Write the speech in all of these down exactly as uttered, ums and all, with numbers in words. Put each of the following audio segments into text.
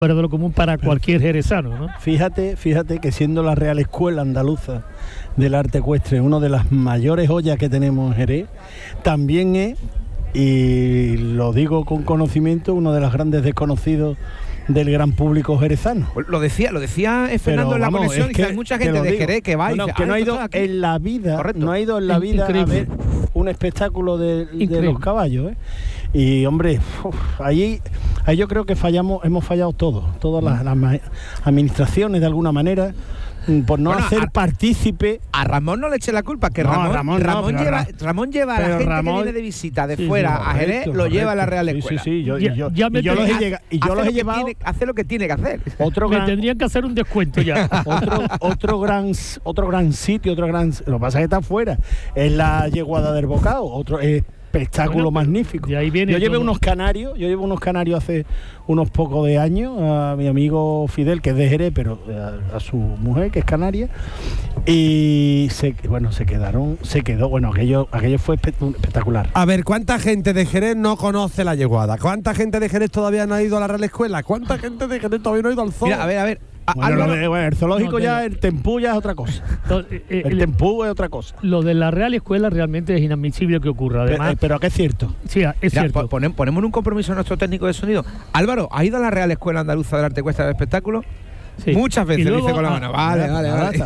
fuera de lo común para cualquier jerezano, ¿no? Fíjate, fíjate que siendo la Real Escuela Andaluza del Arte Ecuestre una de las mayores joyas que tenemos en Jerez, también es, y lo digo con conocimiento, uno de los grandes desconocidos del gran público jerezano. Lo decía, lo decía Fernando en la conexión, es y que hay mucha gente de Jerez que va bueno, y dice, que ah, no ha ido aquí. en la vida, Correcto. no ha ido en la vida Increíble. a ver un espectáculo de, de los caballos, ¿eh? Y hombre, uf, ahí, ahí yo creo que fallamos, hemos fallado todos, todas las, las administraciones de alguna manera, por no Bueno, hacer a, partícipe. A Ramón no le eche la culpa, que No, Ramón, Ramón no, Ramón, pero lleva, Ra- Ramón lleva a la pero gente Ramón- que viene de visita de Sí, fuera sí, a Jerez, Correcto, lo lleva a la Real correcto. Escuela. Sí, sí, yo, Ya- yo, ya me y yo los he, tenía- llega- y yo Hace los lo he que llevado. tiene- hace lo que tiene que hacer. Otro Me gran, tendrían que hacer un descuento ya. otro, otro gran otro gran sitio, otro gran, lo que pasa es que está afuera, es la yeguada del Bocado, otro espectáculo Bueno, magnífico. de ahí viene yo llevé todo. unos canarios, yo llevo unos canarios hace unos pocos de años a mi amigo Fidel, que es de Jerez, pero a, a su mujer, que es canaria, y se, bueno, se quedaron, se quedó, bueno, aquello, aquello fue espe- espectacular. A ver, ¿cuánta gente de Jerez no conoce la yeguada? ¿Cuánta gente de Jerez todavía no ha ido a la Real Escuela? ¿Cuánta gente de Jerez todavía no ha ido al zoo? Mira, a ver, a ver. A- Bueno, lo Álvaro, de- bueno, el zoológico No, de ya, lo- el tempú ya es otra cosa. Entonces, eh, El el- tempú es otra cosa. lo de la Real Escuela realmente es inadmisible que ocurra. Pero, Además, pero que es cierto. sí, es mira, cierto. po- ponem- ponemos un compromiso a nuestro técnico de sonido. Álvaro, ¿ha ido a la Real Escuela Andaluza del Arte Ecuestre del Espectáculo? Sí. Muchas veces, Y luego, dice con la ah, mano. Vale, vale, vale.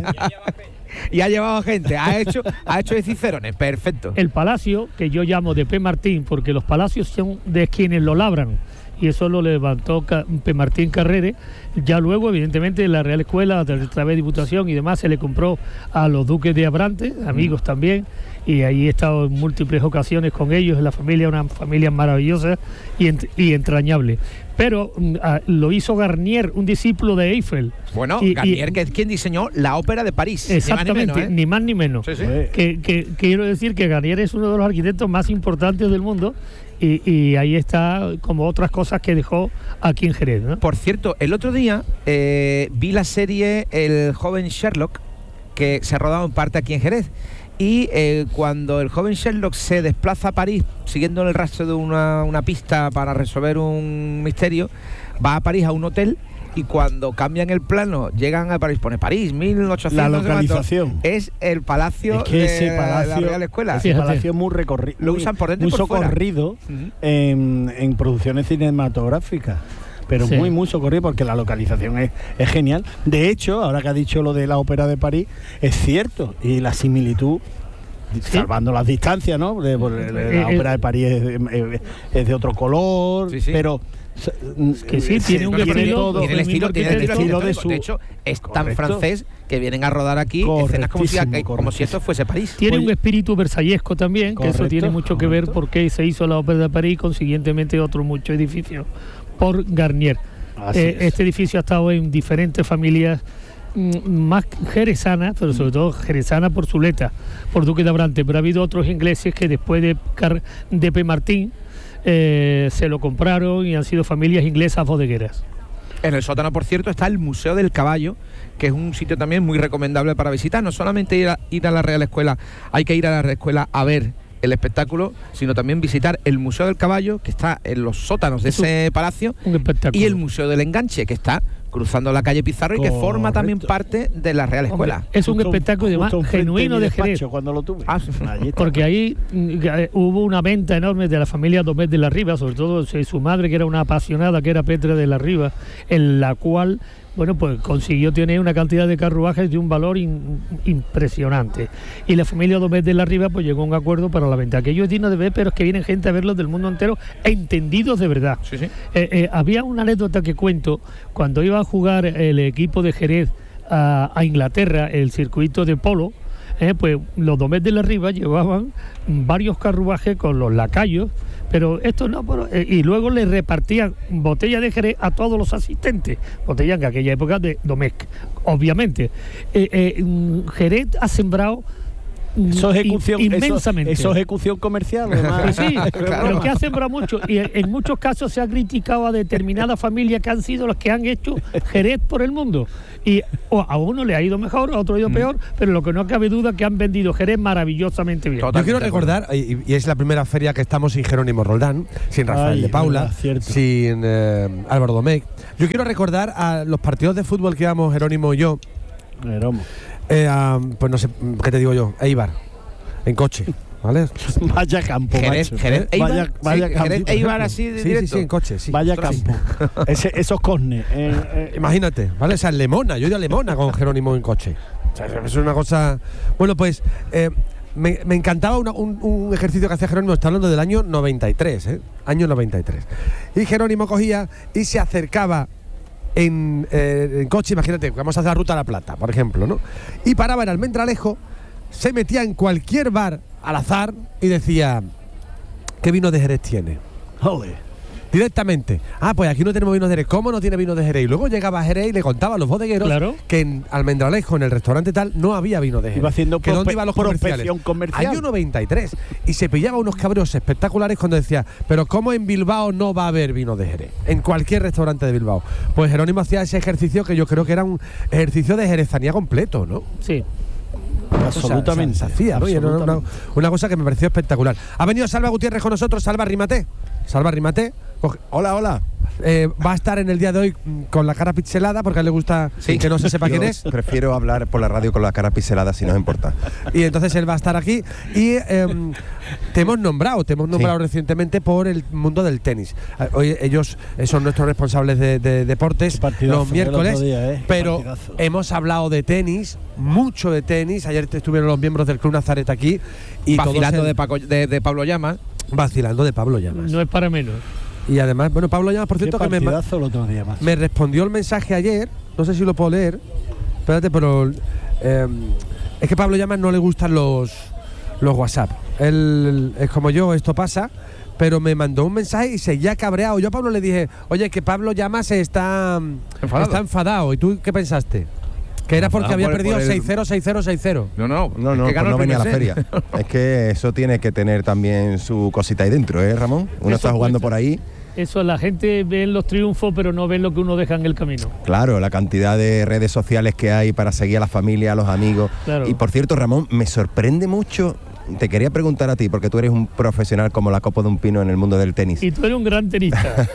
Y ha llevado gente, ha hecho, ha hecho de Cicerones, perfecto. El palacio, que yo llamo de P. Martín, porque los palacios son de quienes lo labran, y eso lo levantó Ca- P. Martín Carrere. Ya luego, evidentemente, la Real Escuela, a través de Diputación y demás, se le compró a los duques de Abrantes, amigos también, y ahí he estado en múltiples ocasiones con ellos. La familia, una familia maravillosa y, ent- y entrañable. Pero mm, ah, lo hizo Garnier, un discípulo de Eiffel. Bueno, Y- y- Garnier, que es quien diseñó la ópera de París. ni más ni Exactamente, menos, ¿eh? ni más ni menos. Sí, sí. Pues, Que, que- quiero decir que Garnier es uno de los arquitectos más importantes del mundo, y, y ahí está, como otras cosas que dejó aquí en Jerez, ¿no? Por cierto, el otro día eh, vi la serie El joven Sherlock, que se ha rodado en parte aquí en Jerez. Y eh, cuando el joven Sherlock se desplaza a París, siguiendo el rastro de una, una pista para resolver un misterio, va a París a un hotel, y cuando cambian el plano, llegan a París, pone París, mil ochocientos. La no sé cuánto, localización. es el palacio Es que de ese la palacio, Real Escuela. ese Fíjate. palacio es muy recorrido, Lo usan por dentro y muy por fuera. socorrido Ujú. en, en producciones cinematográficas, pero Sí. muy muy socorrido porque la localización es, es genial. De hecho, ahora que ha dicho lo de la ópera de París, es cierto, y la similitud, salvando las distancias, ¿no? De- por- de- de- la Eh, eh, ópera de París es, de- es de otro color, Sí, sí. pero Que sí, tiene un Tiene, estilo- todo, tiene el estilo, tiene el estilo, estilo de arquitectónico. su- De hecho, es tan Correcto. francés que vienen a rodar aquí escenas como si, Correctísimo, como si esto fuese París. Tiene Oye, un espíritu versallesco también, que eso correcto, tiene mucho que ver correcto. porque se hizo la Ópera de París y consiguientemente otro mucho edificio por Garnier. Así Eh, es. este edificio ha estado en diferentes familias mm, más jerezanas, pero sobre todo jerezana por Zuleta, por Duque de Abrantes, pero ha habido otros ingleses que después de, Car- de P. Martín eh, se lo compraron y han sido familias inglesas bodegueras. En el sótano, por cierto, está el Museo del Caballo, que es un sitio también muy recomendable para visitar. No solamente ir a, ir a la Real Escuela, hay que ir a la Real Escuela a ver el espectáculo, sino también visitar el Museo del Caballo, que está en los sótanos de Es un- ese palacio, Un espectáculo. y el Museo del Enganche, que está cruzando la calle Pizarro y que forma también Correcto. parte de la Real Hombre, Escuela. es un Justo- espectáculo además justo enfrente genuino mi de despacho, Jerez. cuando lo tuve. Ah, Allí está. Porque ahí mm, eh, hubo una venta enorme de la familia Domés de la Riva, sobre todo eh, su madre, que era una apasionada, que era Petra de la Riva, en la cual, bueno, pues consiguió tener una cantidad de carruajes de un valor in- impresionante. Y la familia Domés de la Riva pues llegó a un acuerdo para la venta. Aquello es digno de ver, pero es que vienen gente a verlos del mundo entero, entendidos de verdad. Sí, sí. Eh, eh, había una anécdota que cuento cuando iba a jugar el equipo de Jerez a, a Inglaterra, el circuito de polo. Eh, pues los Domés de la Riva llevaban varios carruajes con los lacayos, pero esto no, pero, eh, y luego le repartían botella de Jerez a todos los asistentes, botella en aquella época de Domecq, obviamente. Eh, eh, mm, Jerez ha sembrado Eso es ejecución, in, inmensamente. Eso, eso es ejecución comercial. Además. Sí, claro. Pero que ha sembrado mucho. Y en muchos casos se ha criticado a determinadas familias que han sido las que han hecho Jerez por el mundo. Y a uno le ha ido mejor, a otro le ha ido peor, pero lo que no cabe duda es que han vendido Jerez maravillosamente bien. Yo quiero recordar, y, y es la primera feria que estamos sin Jerónimo Roldán, sin Rafael Ay, de Paula, verdad, sin eh, Álvaro Domecq. Yo quiero recordar a los partidos de fútbol que íbamos Jerónimo y yo. Jerónimo. Eh, um, pues no sé, ¿qué te digo yo? Eibar, en coche, ¿vale? Vaya campo, Jerez, macho. Jerez, Eibar, vaya, vaya sí, campo. Jerez, Eibar así de sí, directo. sí, sí, en coche, sí. Vaya campo. Ese, esos cosnes. Eh, eh. Imagínate, ¿vale? O sea, en Lemona, yo he ido a Lemona con Jerónimo en coche. O sea, es una cosa... Bueno, pues... Eh, Me, me encantaba una, un, un ejercicio que hacía Jerónimo, está hablando del año noventa y tres, ¿eh? Año noventa y tres. Y Jerónimo cogía y se acercaba en, eh, en coche, imagínate, vamos a hacer la Ruta a la Plata, por ejemplo, ¿no? Y paraba en Almendralejo, se metía en cualquier bar al azar y decía, ¿qué vino de Jerez tiene? Joder. Directamente. Ah, pues aquí no tenemos vino de Jerez. ¿Cómo no tiene vino de Jerez? Y luego llegaba a Jerez y le contaba a los bodegueros claro. que en Almendralejo, en el restaurante tal, no había vino de Jerez. Iba haciendo que dónde iban los comerciales. Comercial. Año noventa y tres. Y se pillaba unos cabreos espectaculares cuando decía, pero ¿cómo en Bilbao no va a haber vino de Jerez? En cualquier restaurante de Bilbao. Pues Jerónimo hacía ese ejercicio que yo creo que era un ejercicio de jerezanía completo, ¿no? Sí. Absolutamente. O sea, se hacía, ¿no? Y era una, una cosa que me pareció espectacular. Ha venido Salva Gutiérrez con nosotros. Salva, rímate. Salva, rímate. Hola, hola. Eh, va a estar en el día de hoy con la cara pixelada porque a él le gusta sí. que no se sepa quién es. Prefiero hablar por la radio con la cara pixelada si no importa. Y entonces él va a estar aquí y eh, te hemos nombrado, te hemos nombrado sí. recientemente por el mundo del tenis. Hoy ellos son nuestros responsables de, de deportes los miércoles, día, ¿eh? pero partidazo. Hemos hablado de tenis, mucho de tenis. Ayer estuvieron los miembros del Club Nazaret aquí y vacilando el, de, Paco, de, de Pablo Llamas. Vacilando de Pablo Llamas. No es para menos. Y además, bueno, Pablo Llamas, por cierto, que me, el otro día más. me respondió el mensaje ayer, no sé si lo puedo leer, espérate, pero eh, es que Pablo Llamas no le gustan los, los WhatsApp. Él es como yo, esto pasa, pero me mandó un mensaje y seguía cabreado. Yo a Pablo le dije, oye, que Pablo Llamas está enfadado. Está enfadado. ¿Y tú qué pensaste? Que era porque ah, había por, perdido por seis cero, seis cero, seis cero. No, no, no, no, pues no venía a la feria. Es que eso tiene que tener también su cosita ahí dentro, ¿eh, Ramón? Uno eso está jugando por ahí. Eso, la gente ve los triunfos, pero no ve lo que uno deja en el camino. Claro, la cantidad de redes sociales que hay para seguir a la familia, a los amigos. Claro. Y por cierto, Ramón, me sorprende mucho. Te quería preguntar a ti, porque tú eres un profesional como la copa de un pino en el mundo del tenis. Y tú eres un gran tenista.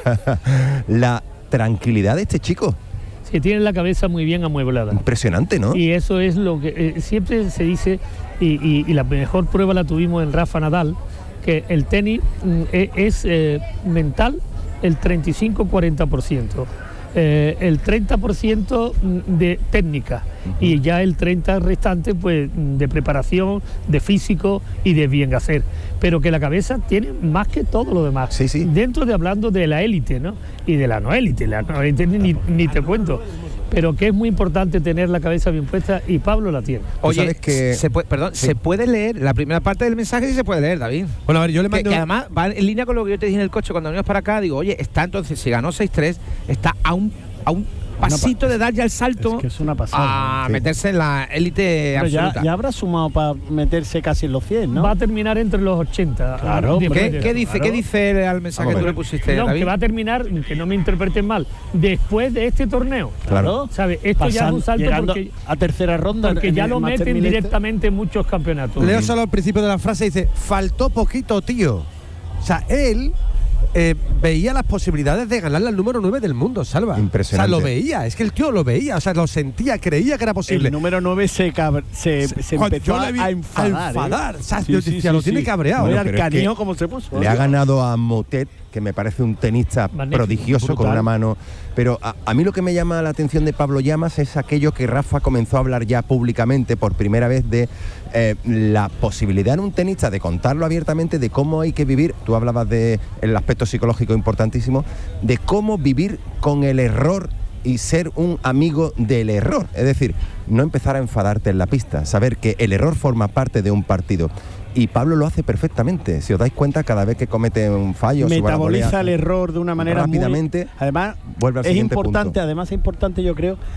La tranquilidad de este chico. Sí, tiene la cabeza muy bien amueblada. Impresionante, ¿no? Y eso es lo que eh, siempre se dice, y, y, y la mejor prueba la tuvimos en Rafa Nadal, que el tenis mm, es eh, mental el treinta y cinco a cuarenta por ciento. Eh, el treinta por ciento de técnica uh-huh. y ya el treinta por ciento restante pues de preparación, de físico y de bien hacer, pero que la cabeza tiene más que todo lo demás, sí, sí. dentro de hablando de la élite, ¿no? Y de la no élite, la no élite ni, ni te cuento, pero que es muy importante tener la cabeza bien puesta y Pablo la tiene. Oye, ¿sabes que se puede, perdón, sí. se puede leer la primera parte del mensaje? Sí se puede leer, David. Bueno, a ver, yo le mando que, que además va en línea con lo que yo te dije en el coche cuando venimos para acá. Digo, oye, está entonces, si ganó seis tres, está a un, a un pasito pa de dar ya el salto es que es una pasada, a sí. meterse en la élite absoluta. Ya, ya habrá sumado para meterse casi en los cien, ¿no? Va a terminar entre los ochenta. Claro. ¿Qué, ¿Qué, ¿qué dice, claro. ¿Qué dice al mensaje que tú le pusiste, no, David? Que va a terminar, que no me interpreten mal, después de este torneo. Claro. ¿Sabes? Esto Pasan, ya es un salto porque a tercera ronda. Porque ya lo meten directamente en muchos campeonatos. Leo solo al principio de la frase, dice, faltó poquito, tío. O sea, él eh, veía las posibilidades de ganarle al número nueve del mundo, Salva. Impresionante. O sea, lo veía, es que el tío lo veía, o sea, lo sentía, creía que era posible. El número nueve se, se, se, se empezó a, a enfadar. A enfadar, ¿eh? o sea, sí, yo sí, decía, sí, lo sí, tiene sí. cabreado. Bueno, ¿no? el canillo como se puso. Le ha ganado a Motet, que me parece un tenista magnífico, prodigioso, brutal, con una mano. Pero a, a mí lo que me llama la atención de Pablo Llamas es aquello que Rafa comenzó a hablar ya públicamente por primera vez de eh, la posibilidad en un tenista de contarlo abiertamente, de cómo hay que vivir. Tú hablabas del aspecto psicológico importantísimo, de cómo vivir con el error y ser un amigo del error. Es decir, no empezar a enfadarte en la pista, saber que el error forma parte de un partido. Y Pablo lo hace perfectamente. Si os dais cuenta, cada vez que comete un fallo, metaboliza volea, el error de una manera rápidamente. Muy, además, vuelve al es siguiente importante. punto. Además, es importante, yo creo,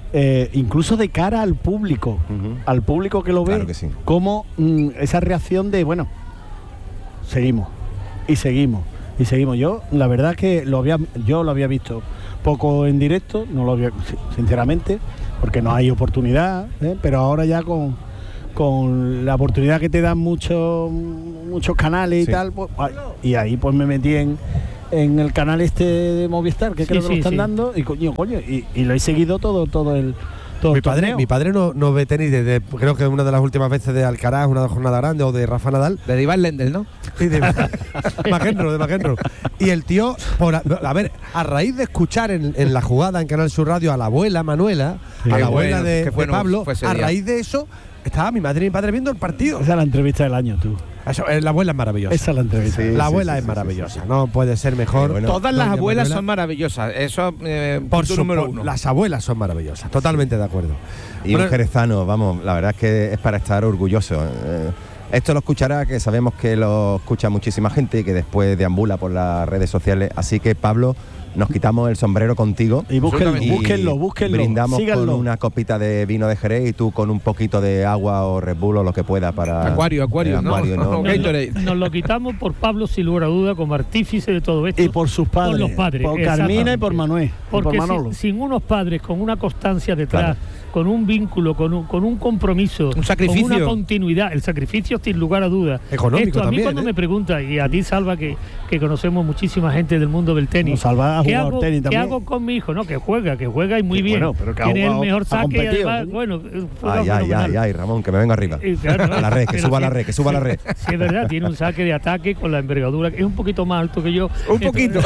eh, incluso de cara al público, uh-huh. al público que lo ve, claro que sí. como mm, esa reacción de, bueno, seguimos, y seguimos, y seguimos. Yo, la verdad que lo había, yo lo había visto poco en directo, no lo había, sinceramente, porque no hay oportunidad, ¿eh? Pero ahora ya con, con la oportunidad que te dan muchos muchos canales sí. y tal, pues, y ahí pues me metí en, en el canal este de Movistar, que sí, creo que sí, lo están sí. dando, y coño, coño, y, y lo he seguido todo, todo el todo mi el padre, torneo. mi padre no, no ve tenis desde, creo que una de las últimas veces de Alcaraz, una jornada grande, o de Rafa Nadal. De Ivan Lendl, ¿no? Sí, de McEnroe, de McEnroe. Y el tío, por a, a ver, a raíz de escuchar en, en la jugada en Canal Sur Radio a la abuela Manuela, sí, a la abuela bueno, de, de bueno Pablo, a raíz de eso, estaba mi madre y mi padre viendo el partido. Esa es la entrevista del año, tú. Eso, la abuela es maravillosa. Esa es la entrevista. Sí, la abuela sí, sí, es maravillosa. Sí, sí, sí. No puede ser mejor. Bueno, todas las abuelas Manuela son maravillosas. Eso eh, por su número uno. Las abuelas son maravillosas. Totalmente de acuerdo. Y bueno, un jerezano, vamos, la verdad es que es para estar orgulloso. Eh, esto lo escuchará, que sabemos que lo escucha muchísima gente y que después deambula por las redes sociales. Así que, Pablo, nos quitamos el sombrero contigo. Y búsquenlo, y búsquenlo, búsquenlo. Brindamos síganlo. con una copita de vino de Jerez y tú con un poquito de agua o Red Bull o lo que pueda para... Acuario, acuario, eh, ¿no? acuario, ¿no? Nos, lo, nos lo quitamos por Pablo, sin lugar a duda, como artífice de todo esto. Y por sus padres. Por los padres. Por Carmina y por Manuel. Porque por sin, sin unos padres con una constancia detrás, claro. con un vínculo, con un, con un compromiso, un sacrificio, con una continuidad, el sacrificio sin lugar a duda. Económico esto, a también, mí cuando ¿eh? me pregunta, y a ti, Salva, que, que conocemos muchísima gente del mundo del tenis. No, Salva ha ¿qué jugado hago, tenis también. ¿Qué hago con mi hijo? No, que juega, que juega y muy que bien. Bueno, pero que tiene ha jugado, el mejor saque y además, ¿no? bueno, ay, ay, ay, ay, Ramón, que me venga arriba. Y, claro, a la red, que suba a la red, que suba a la red. Sí, es verdad, tiene un saque de ataque con la envergadura, que es un poquito más alto que yo. Un poquito.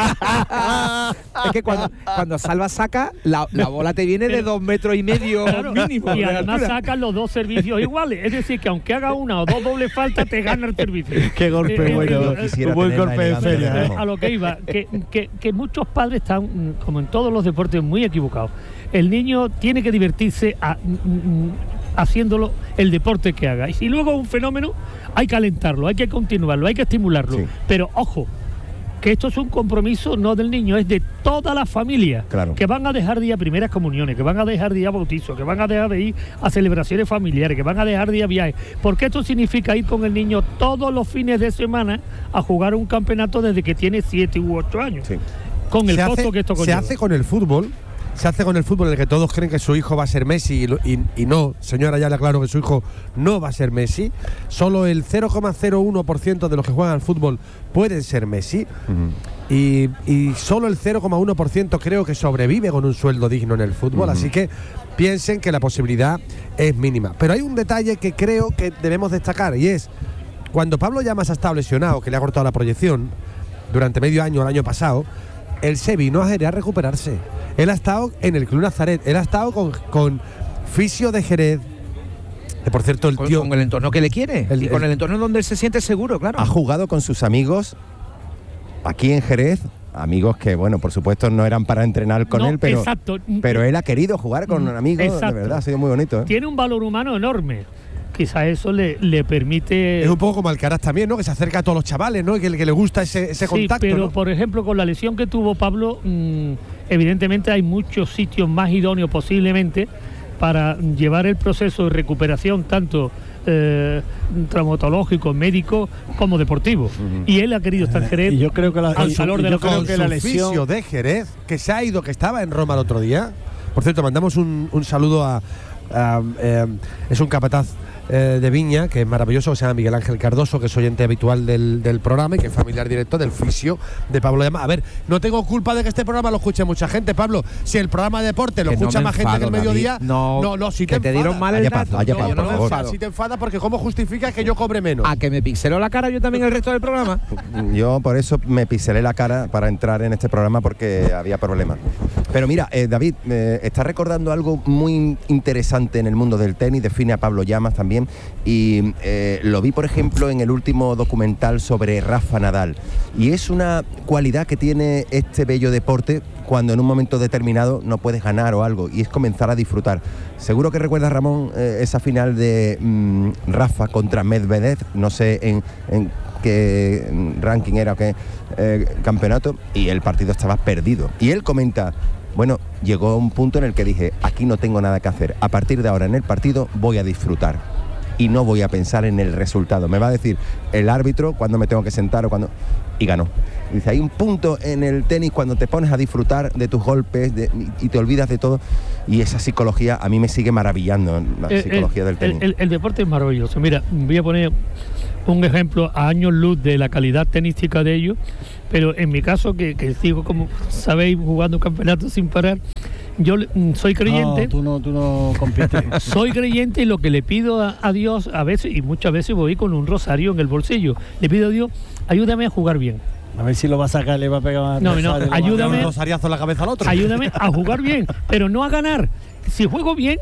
Es que cuando, cuando Salva saca, la, la bola te viene de dos metros y medio claro, mínimo. Y además sacan los dos servicios iguales. Es decir, que aunque haga una o dos dobles faltas, te gana el servicio. Qué golpe eh, bueno. Eh, eh, un buen golpe de feria. Eh, a lo que iba, que, que, que muchos padres están, como en todos los deportes, muy equivocados. El niño tiene que divertirse a, mm, haciéndolo el deporte que haga. Y si luego es un fenómeno, hay que alentarlo, hay que continuarlo, hay que estimularlo. Sí. Pero ojo, que esto es un compromiso no del niño, es de toda la familia, claro. que van a dejar de ir a primeras comuniones, que van a dejar de ir a bautizos, que van a dejar de ir a celebraciones familiares, que van a dejar de ir a viajes, porque esto significa ir con el niño todos los fines de semana a jugar un campeonato desde que tiene siete u ocho años, sí. con el se costo hace, que esto Se conlleva. hace con el fútbol. Se hace con el fútbol en el que todos creen que su hijo va a ser Messi y, y, y no, señora, ya le aclaro que su hijo no va a ser Messi. Solo el cero coma cero uno por ciento de los que juegan al fútbol pueden ser Messi. Uh-huh. y, y solo el cero coma uno por ciento creo que sobrevive con un sueldo digno en el fútbol. Uh-huh. Así que piensen que la posibilidad es mínima. Pero hay un detalle que creo que debemos destacar y es, cuando Pablo Llamas ha estado lesionado, que le ha cortado la proyección durante medio año el año pasado, él se vino a Jerez a recuperarse. Él ha estado en el Club Nazaret, él ha estado con, con fisio de Jerez, que por cierto el tío... Con, con el entorno que le quiere, el, y con el, el entorno donde él se siente seguro, claro. Ha jugado con sus amigos aquí en Jerez, amigos que, bueno, por supuesto no eran para entrenar con no, él, pero, exacto. pero él ha querido jugar con amigos, exacto. De verdad, ha sido muy bonito. ¿eh? Tiene un valor humano enorme. Quizás eso le, le permite... Es un poco como Alcaraz también, ¿no? Que se acerca a todos los chavales, ¿no? Y que, que le gusta ese, ese sí, contacto, pero ¿no? por ejemplo, con la lesión que tuvo Pablo, mmm, evidentemente hay muchos sitios más idóneos posiblemente para llevar el proceso de recuperación, tanto eh, traumatológico, médico, como deportivo. Uh-huh. Y él ha querido estar en Jerez. Y yo creo que la, al calor de la, creo que la lesión fisio de Jerez, que se ha ido, que estaba en Roma el otro día. Por cierto, mandamos un, un saludo a... a eh, es un capataz Eh, de Viña, que es maravilloso, que se llama Miguel Ángel Cardoso, que es oyente habitual del, del programa y que es familiar directo del fisio de Pablo Llamas. A ver, no tengo culpa de que este programa lo escuche mucha gente, Pablo. Si el programa de deporte lo que escucha no más enfado, gente que el mediodía, David, no, no, no, si que te, te dieron mal el dato. Haya no, paz, por no favor. enfado. Si te enfadas, porque ¿cómo justificas que yo cobre menos? A que me pixeló la cara yo también el resto del programa. Yo por eso me pixelé la cara para entrar en este programa, porque había problemas. Pero mira, eh, David, eh, está recordando algo muy interesante en el mundo del tenis, define a Pablo Llamas también, y eh, lo vi, por ejemplo, en el último documental sobre Rafa Nadal. Y es una cualidad que tiene este bello deporte cuando en un momento determinado no puedes ganar o algo, y es comenzar a disfrutar. Seguro que recuerdas, Ramón, eh, esa final de mmm, Rafa contra Medvedev, no sé en... en qué ranking era o qué eh, campeonato, y el partido estaba perdido. Y él comenta, Bueno, llegó un punto en el que dije, aquí no tengo nada que hacer. A partir de ahora en el partido voy a disfrutar y no voy a pensar en el resultado. Me va a decir el árbitro cuándo me tengo que sentar o cuándo... Y ganó. Dice, hay un punto en el tenis cuando te pones a disfrutar de tus golpes de, y te olvidas de todo. Y esa psicología a mí me sigue maravillando, la el, psicología el, del tenis. El, el, el deporte es maravilloso. Mira, voy a poner un ejemplo a años luz de la calidad tenística de ellos, pero en mi caso, que, que sigo, como sabéis, jugando campeonatos sin parar, yo soy creyente. No, tú no, tú no compites. Soy creyente y lo que le pido a, a Dios a veces, y muchas veces voy con un rosario en el bolsillo, le pido a Dios, ayúdame a jugar bien. A ver si lo va a sacar, le va a pegar. No, no, ayúdame. Un rosariazo en la cabeza al otro. Ayúdame a jugar bien, pero no a ganar. Si juego bien,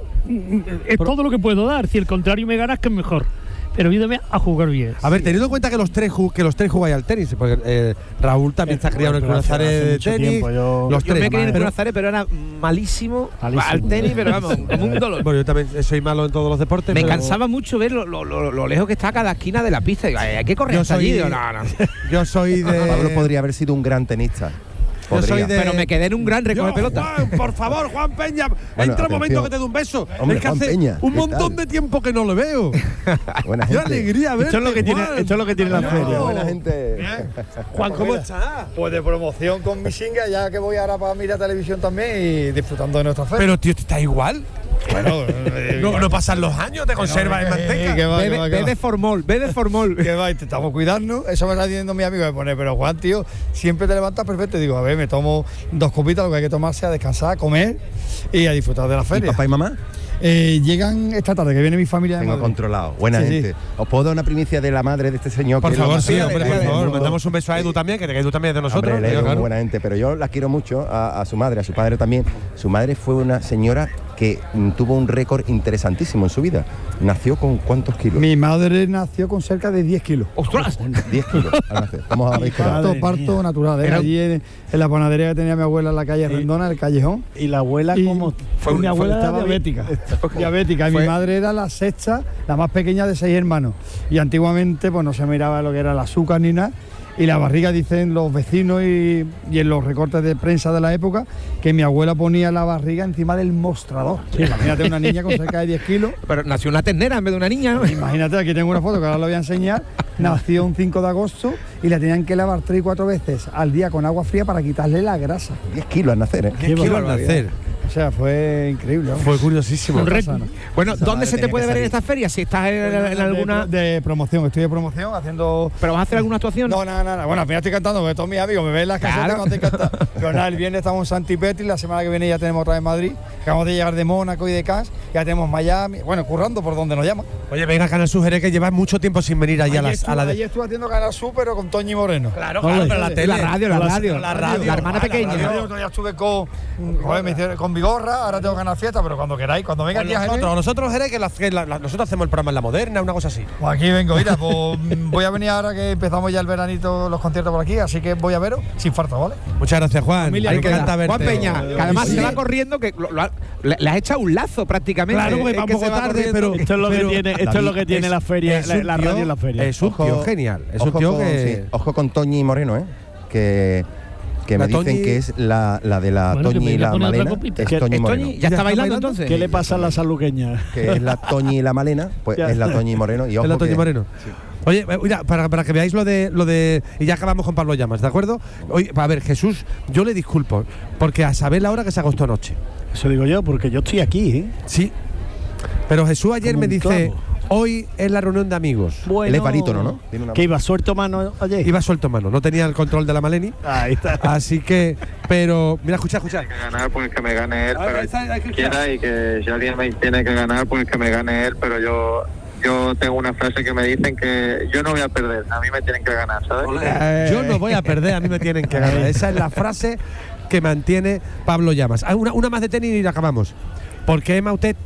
es pero, todo lo que puedo dar. Si el contrario me ganas, que es mejor. Pero ayúdame a jugar bien. A ver, teniendo en cuenta que los tres que los tres jugáis al tenis, porque eh, Raúl también está criado en el Nazaret de tenis. Tiempo, yo, los yo tres, me crié en el Nazaret, pero era malísimo, malísimo al tenis, pero vamos, como un dolor. Bueno, yo también soy malo en todos los deportes. Me pero... cansaba mucho ver lo, lo, lo, lo lejos que está cada esquina de la pista. Digo, hay que correr hasta allí. Digo, no, no. Yo soy de. Pablo podría haber sido un gran tenista. Yo soy de... Pero me quedé en un gran recoger Yo, pelota. Juan, por favor, Juan Peña, bueno, entra un momento que te dé un beso. Hombre, es que Juan hace Peña, un montón tal? de tiempo que no lo veo. Buena Qué gente. alegría verte, esto es lo que tiene, Juan. esto es lo que tiene la feria. Buena gente. Bien. Juan, ¿cómo estás? Pues de promoción con mi singa, ya que voy ahora para mirar televisión también y disfrutando de nuestra feria. Pero tío, ¿estás igual? Bueno, no, no pasan los años, te conservas en manteca. Que va, Bebe, que va, que bebe va. formol, bebe formol. Que va, intentamos cuidarnos. Eso me está diciendo mi amigo, me pone, pero Juan, tío, siempre te levantas perfecto. Y digo, a ver, me tomo dos copitas, lo que hay que tomarse, a descansar, a comer y a disfrutar de la ¿Y feria. papá y mamá? Eh, llegan esta tarde, que viene mi familia de Tengo Madrid. controlado. Buena Sí, gente. sí. ¿Os puedo dar una primicia de la madre de este señor? Por que es lo favor, más sí, grande hombre, que por favor. tenemos? Mandamos un beso a Edu también, que Edu también es de nosotros. Hombre, Edu, claro. buena gente, pero yo la quiero mucho a, a su madre, a su padre también. Su madre fue una señora que mm, tuvo un récord interesantísimo en su vida. Nació con ¿cuántos kilos? Mi madre nació con cerca de diez kilos. ¡Ostras! diez kilos al nacer. ¿Cómo habéis quedado? Parto, parto mía. natural. ¿eh? Era- Allí en, en la panadería que tenía mi abuela en la calle Y- Rendona, en el callejón. Y la abuela, Y como. fue mi abuela estaba diabética. bien. Diabética. Y Fue- mi madre era la sexta, la más pequeña de seis hermanos. Y antiguamente pues no se miraba lo que era el azúcar ni nada. Y la barriga, dicen los vecinos y, y en los recortes de prensa de la época, que mi abuela ponía la barriga encima del mostrador. Sí, imagínate una niña con cerca de diez kilos. Pero nació una ternera en vez de una niña, ¿no? Imagínate, aquí tengo una foto que ahora la voy a enseñar. Nació un cinco de agosto y la tenían que lavar tres y cuatro veces al día con agua fría para quitarle la grasa. diez kilos al nacer, ¿eh? ¿Qué quiero al nacer? O sea, fue increíble. ¿no? Fue curiosísimo. Un récord. Bueno, Esa ¿dónde madre se te tenía puede que ver en salir. estas ferias? Si estás en, en De- alguna... de, promoción, estoy de promoción haciendo. ¿Pero vas a hacer alguna actuación? No, no, no, no. Bueno, al final estoy cantando, porque todos mis amigos me ven en las casas Claro. cuando estoy cantando. Pero nada, el viernes estamos en Santi Petri, la semana que viene ya tenemos otra vez Madrid. Acabamos de llegar de Mónaco y de Cannes, ya tenemos Miami, bueno, currando por donde nos llaman. Oye, venga, Canal Sur Jerez, que llevas mucho tiempo sin venir allá a, Ayer las, estuve, a la de... ayer estuve haciendo Canal Sur, pero con Toñi Moreno. Claro, Ole. claro, pero la tele. La radio, la La- radio. la radio. La hermana Ah, pequeña. La radio, otro día estuve con, joder, me hicieron- con Vigorra, ahora tengo Canal Fiesta, pero cuando queráis, cuando venga Con aquí a Jerez, nosotros, nosotros, Jerez, que, la- que la- la- nosotros hacemos el programa en La Moderna, una cosa así. pues aquí vengo, mira, pues mm, voy a venir ahora que empezamos ya el veranito, los conciertos por aquí, así que voy a veros sin falta, ¿vale? Muchas gracias, Juan. Familia, Me que encanta verte. Juan Peña, que además Sí. se va corriendo, que lo- lo ha- le, le has echado un lazo prácticamente. Claro, porque Es va un que poco se va tarde, corriendo. pero- Esto es lo Pero, que tiene, esto es David, lo que tiene es- la feria, es la, un la tío- radio en la feria. Es un tío genial. Es un ojo tío con, que... sí, ojo con Toñi Moreno, ¿eh? Que, que La me dicen Toñi- que es la, la de la Bueno, que Toñi me y la pone otra Malena. copita. Es ¿Qué- Toñi ¿Es Moreno. Toñi? ¿Ya está bailando entonces? ¿Qué le pasa a la saluqueña? Que es la Toñi y la Malena, pues Ya. es la Toñi Moreno. Y ojo Es la Toñi que- Moreno. Oye, eh, mira, para, para que veáis lo de lo de y ya acabamos con Pablo Llamas, ¿de acuerdo? Oye, a ver, Jesús, yo le disculpo, porque a saber la hora que se acostó anoche. Eso digo yo, porque yo estoy aquí, ¿eh? Sí. Pero Jesús ayer Como me un dice, clavo. hoy es la reunión de amigos. Bueno, Él es barítono, ¿no? Tiene una- Que iba suelto mano ayer. Iba suelto mano, no tenía el control de la Maleni. Ahí está. Así que, pero, mira, escucha, escucha. que ganar, pues que me gane él, A ver, pero está- hay que quiera, y que si alguien me tiene que ganar, pues que me gane él, pero yo yo tengo una frase que me dicen que yo no voy a perder, a mí me tienen que ganar, ¿sabes? Eh, Yo no voy a perder, a mí me tienen que ganar. Esa es la frase que mantiene Pablo Llamas. Ah, Una, una más de tenis y acabamos. ¿Por qué Emma usted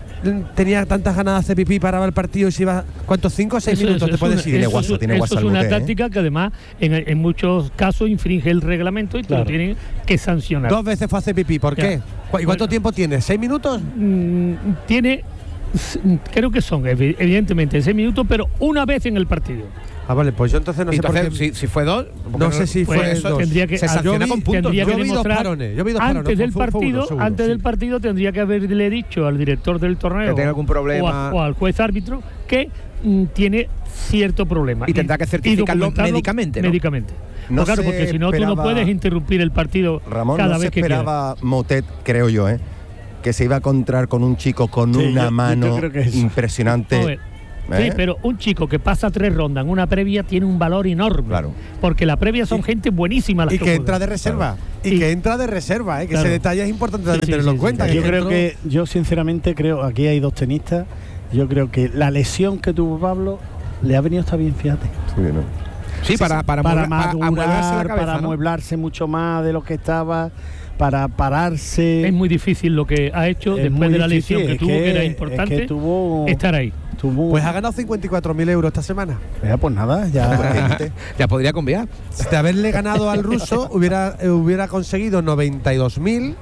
tenía tantas ganas de hacer pipí, paraba el partido y se iba, ¿cuántos? ¿Cinco o seis Eso- minutos eso te es puedes una- ir? Tiene eso guasa, es- tiene eso guasa es el una bote, ¿eh? táctica que además en, en muchos casos infringe el reglamento y te Claro. lo tienen que sancionar. Dos veces fue a hacer pipí, ¿por Ya. qué? ¿Cu- ¿Y cuánto Bueno. tiempo tiene? ¿Seis minutos? Mm, tiene, s- creo que son evi- evidentemente seis minutos, pero una vez en el partido. Ah, vale, pues yo entonces no sé entonces, por qué. Si, si fue dos, No sé si pues fue eso dos. tendría que, se sanciona yo vi- con puntos. tendría Yo que vi dos demostrar parones, yo vi dos antes parones, del fue- fue partido, uno, seguro, antes sí. del partido tendría que haberle dicho al director del torneo Que tenga algún problema. o, a- o al juez árbitro que mm, tiene cierto problema Y tendrá que certificarlo documentarlo médicamente, ¿no? médicamente. No Pues claro, se porque si no tú no esperaba- puedes interrumpir el partido Ramón, cada no se vez que quieras. esperaba Motet, creo yo, ¿eh? que se iba a encontrar con un chico con Sí, una yo- yo mano creo que es- impresionante. Joder, Sí, ¿eh? pero un chico que pasa tres rondas en una previa tiene un valor enorme. Claro. Porque la previa son gente buenísima. Las Y que juegan. entra de reserva. Y, Y- que entra de reserva, ¿eh? que Claro. ese detalle es importante también Sí, sí, tenerlo sí, en cuenta. sí. que Yo es creo dentro- que, yo sinceramente creo, aquí hay dos tenistas, yo creo que la lesión que tuvo Pablo le ha venido hasta bien, fíjate. Sí, ¿no? Sí, para, para, para amueblar- para madurar, amueblarse la cabeza, para ¿no? amueblarse mucho más de lo que estaba, para pararse. Es muy difícil lo que ha hecho Es después muy de la difícil, lesión que es tuvo, que- que era es importante, que tuvo- estar ahí. tuvo- Pues ha ganado cincuenta y cuatro mil euros esta semana. Ya, pues nada, ya. Ya podría cambiar. De haberle ganado al ruso, hubiera, eh, hubiera conseguido noventa y dos mil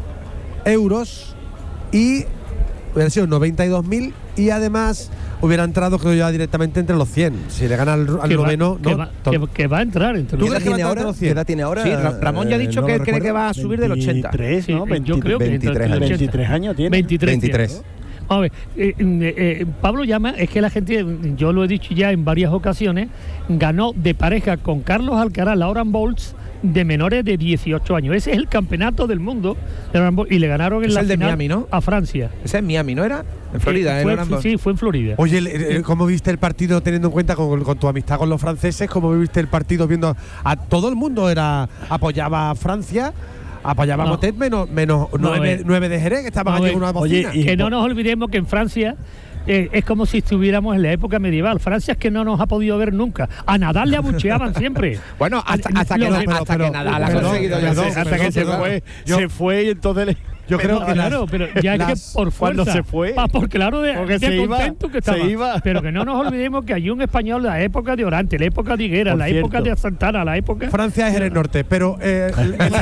euros y hubiera sido noventa y dos mil y además hubiera entrado, creo yo, ya directamente entre los cien. Si le gana al, al Que va, noveno, que, no. va, to- que, que va a entrar entre ¿Tú los crees ¿Qué edad que tiene va a ahora? entrar los ¿Qué cien? edad tiene ahora? Sí, Ra- Ramón ya ha dicho Eh, no que lo cree que recuerdo. va a subir del ochenta. veintitrés, ¿no? Sí, yo creo que veintitrés entre- años. veintitrés años tiene. veintitrés. veintitrés. tiene. A ver, eh, eh, eh, Pablo Llama, es que la gente, yo lo he dicho ya en varias ocasiones, ganó de pareja con Carlos Alcaraz, la Oran Bowls, de menores de dieciocho años. Ese es el campeonato del mundo de Oran Bowls, y le ganaron en Es la el de final Miami, ¿no? a Francia. Ese es Miami, ¿no era? En Florida, Eh, ¿eh? fue, Orlando. sí, fue en Florida. Oye, el- el- ¿cómo viste el partido teniendo en cuenta con, con tu amistad con los franceses? ¿Cómo viste el partido viendo a todo el mundo era apoyaba a Francia? Apoyaba a No. Motet menos, menos No, nueve, eh. nueve de Jerez, que estaban No, allí eh. con una Oye, bocina. y- Que no nos olvidemos que en Francia eh, es como si estuviéramos en la época medieval. Francia es que no nos ha podido ver nunca. A Nadal le abucheaban siempre. Bueno, hasta, hasta que, Lo- hasta pero- que pero- Nadal ha perdón, conseguido ya perdón, ser- Hasta que se perdón, fue, yo- se fue y entonces le- Yo creo No, que las- claro, pero ya es las- que por fuerza. cuando se fue. Pa- por claro de, Porque de se iba, contento que se estaba. iba. Pero que no nos olvidemos que hay un español de la época de Orante, la época de Higuera, Por la cierto. época de Santana, la época. Francia es Jerez Norte, pero eh, el, el,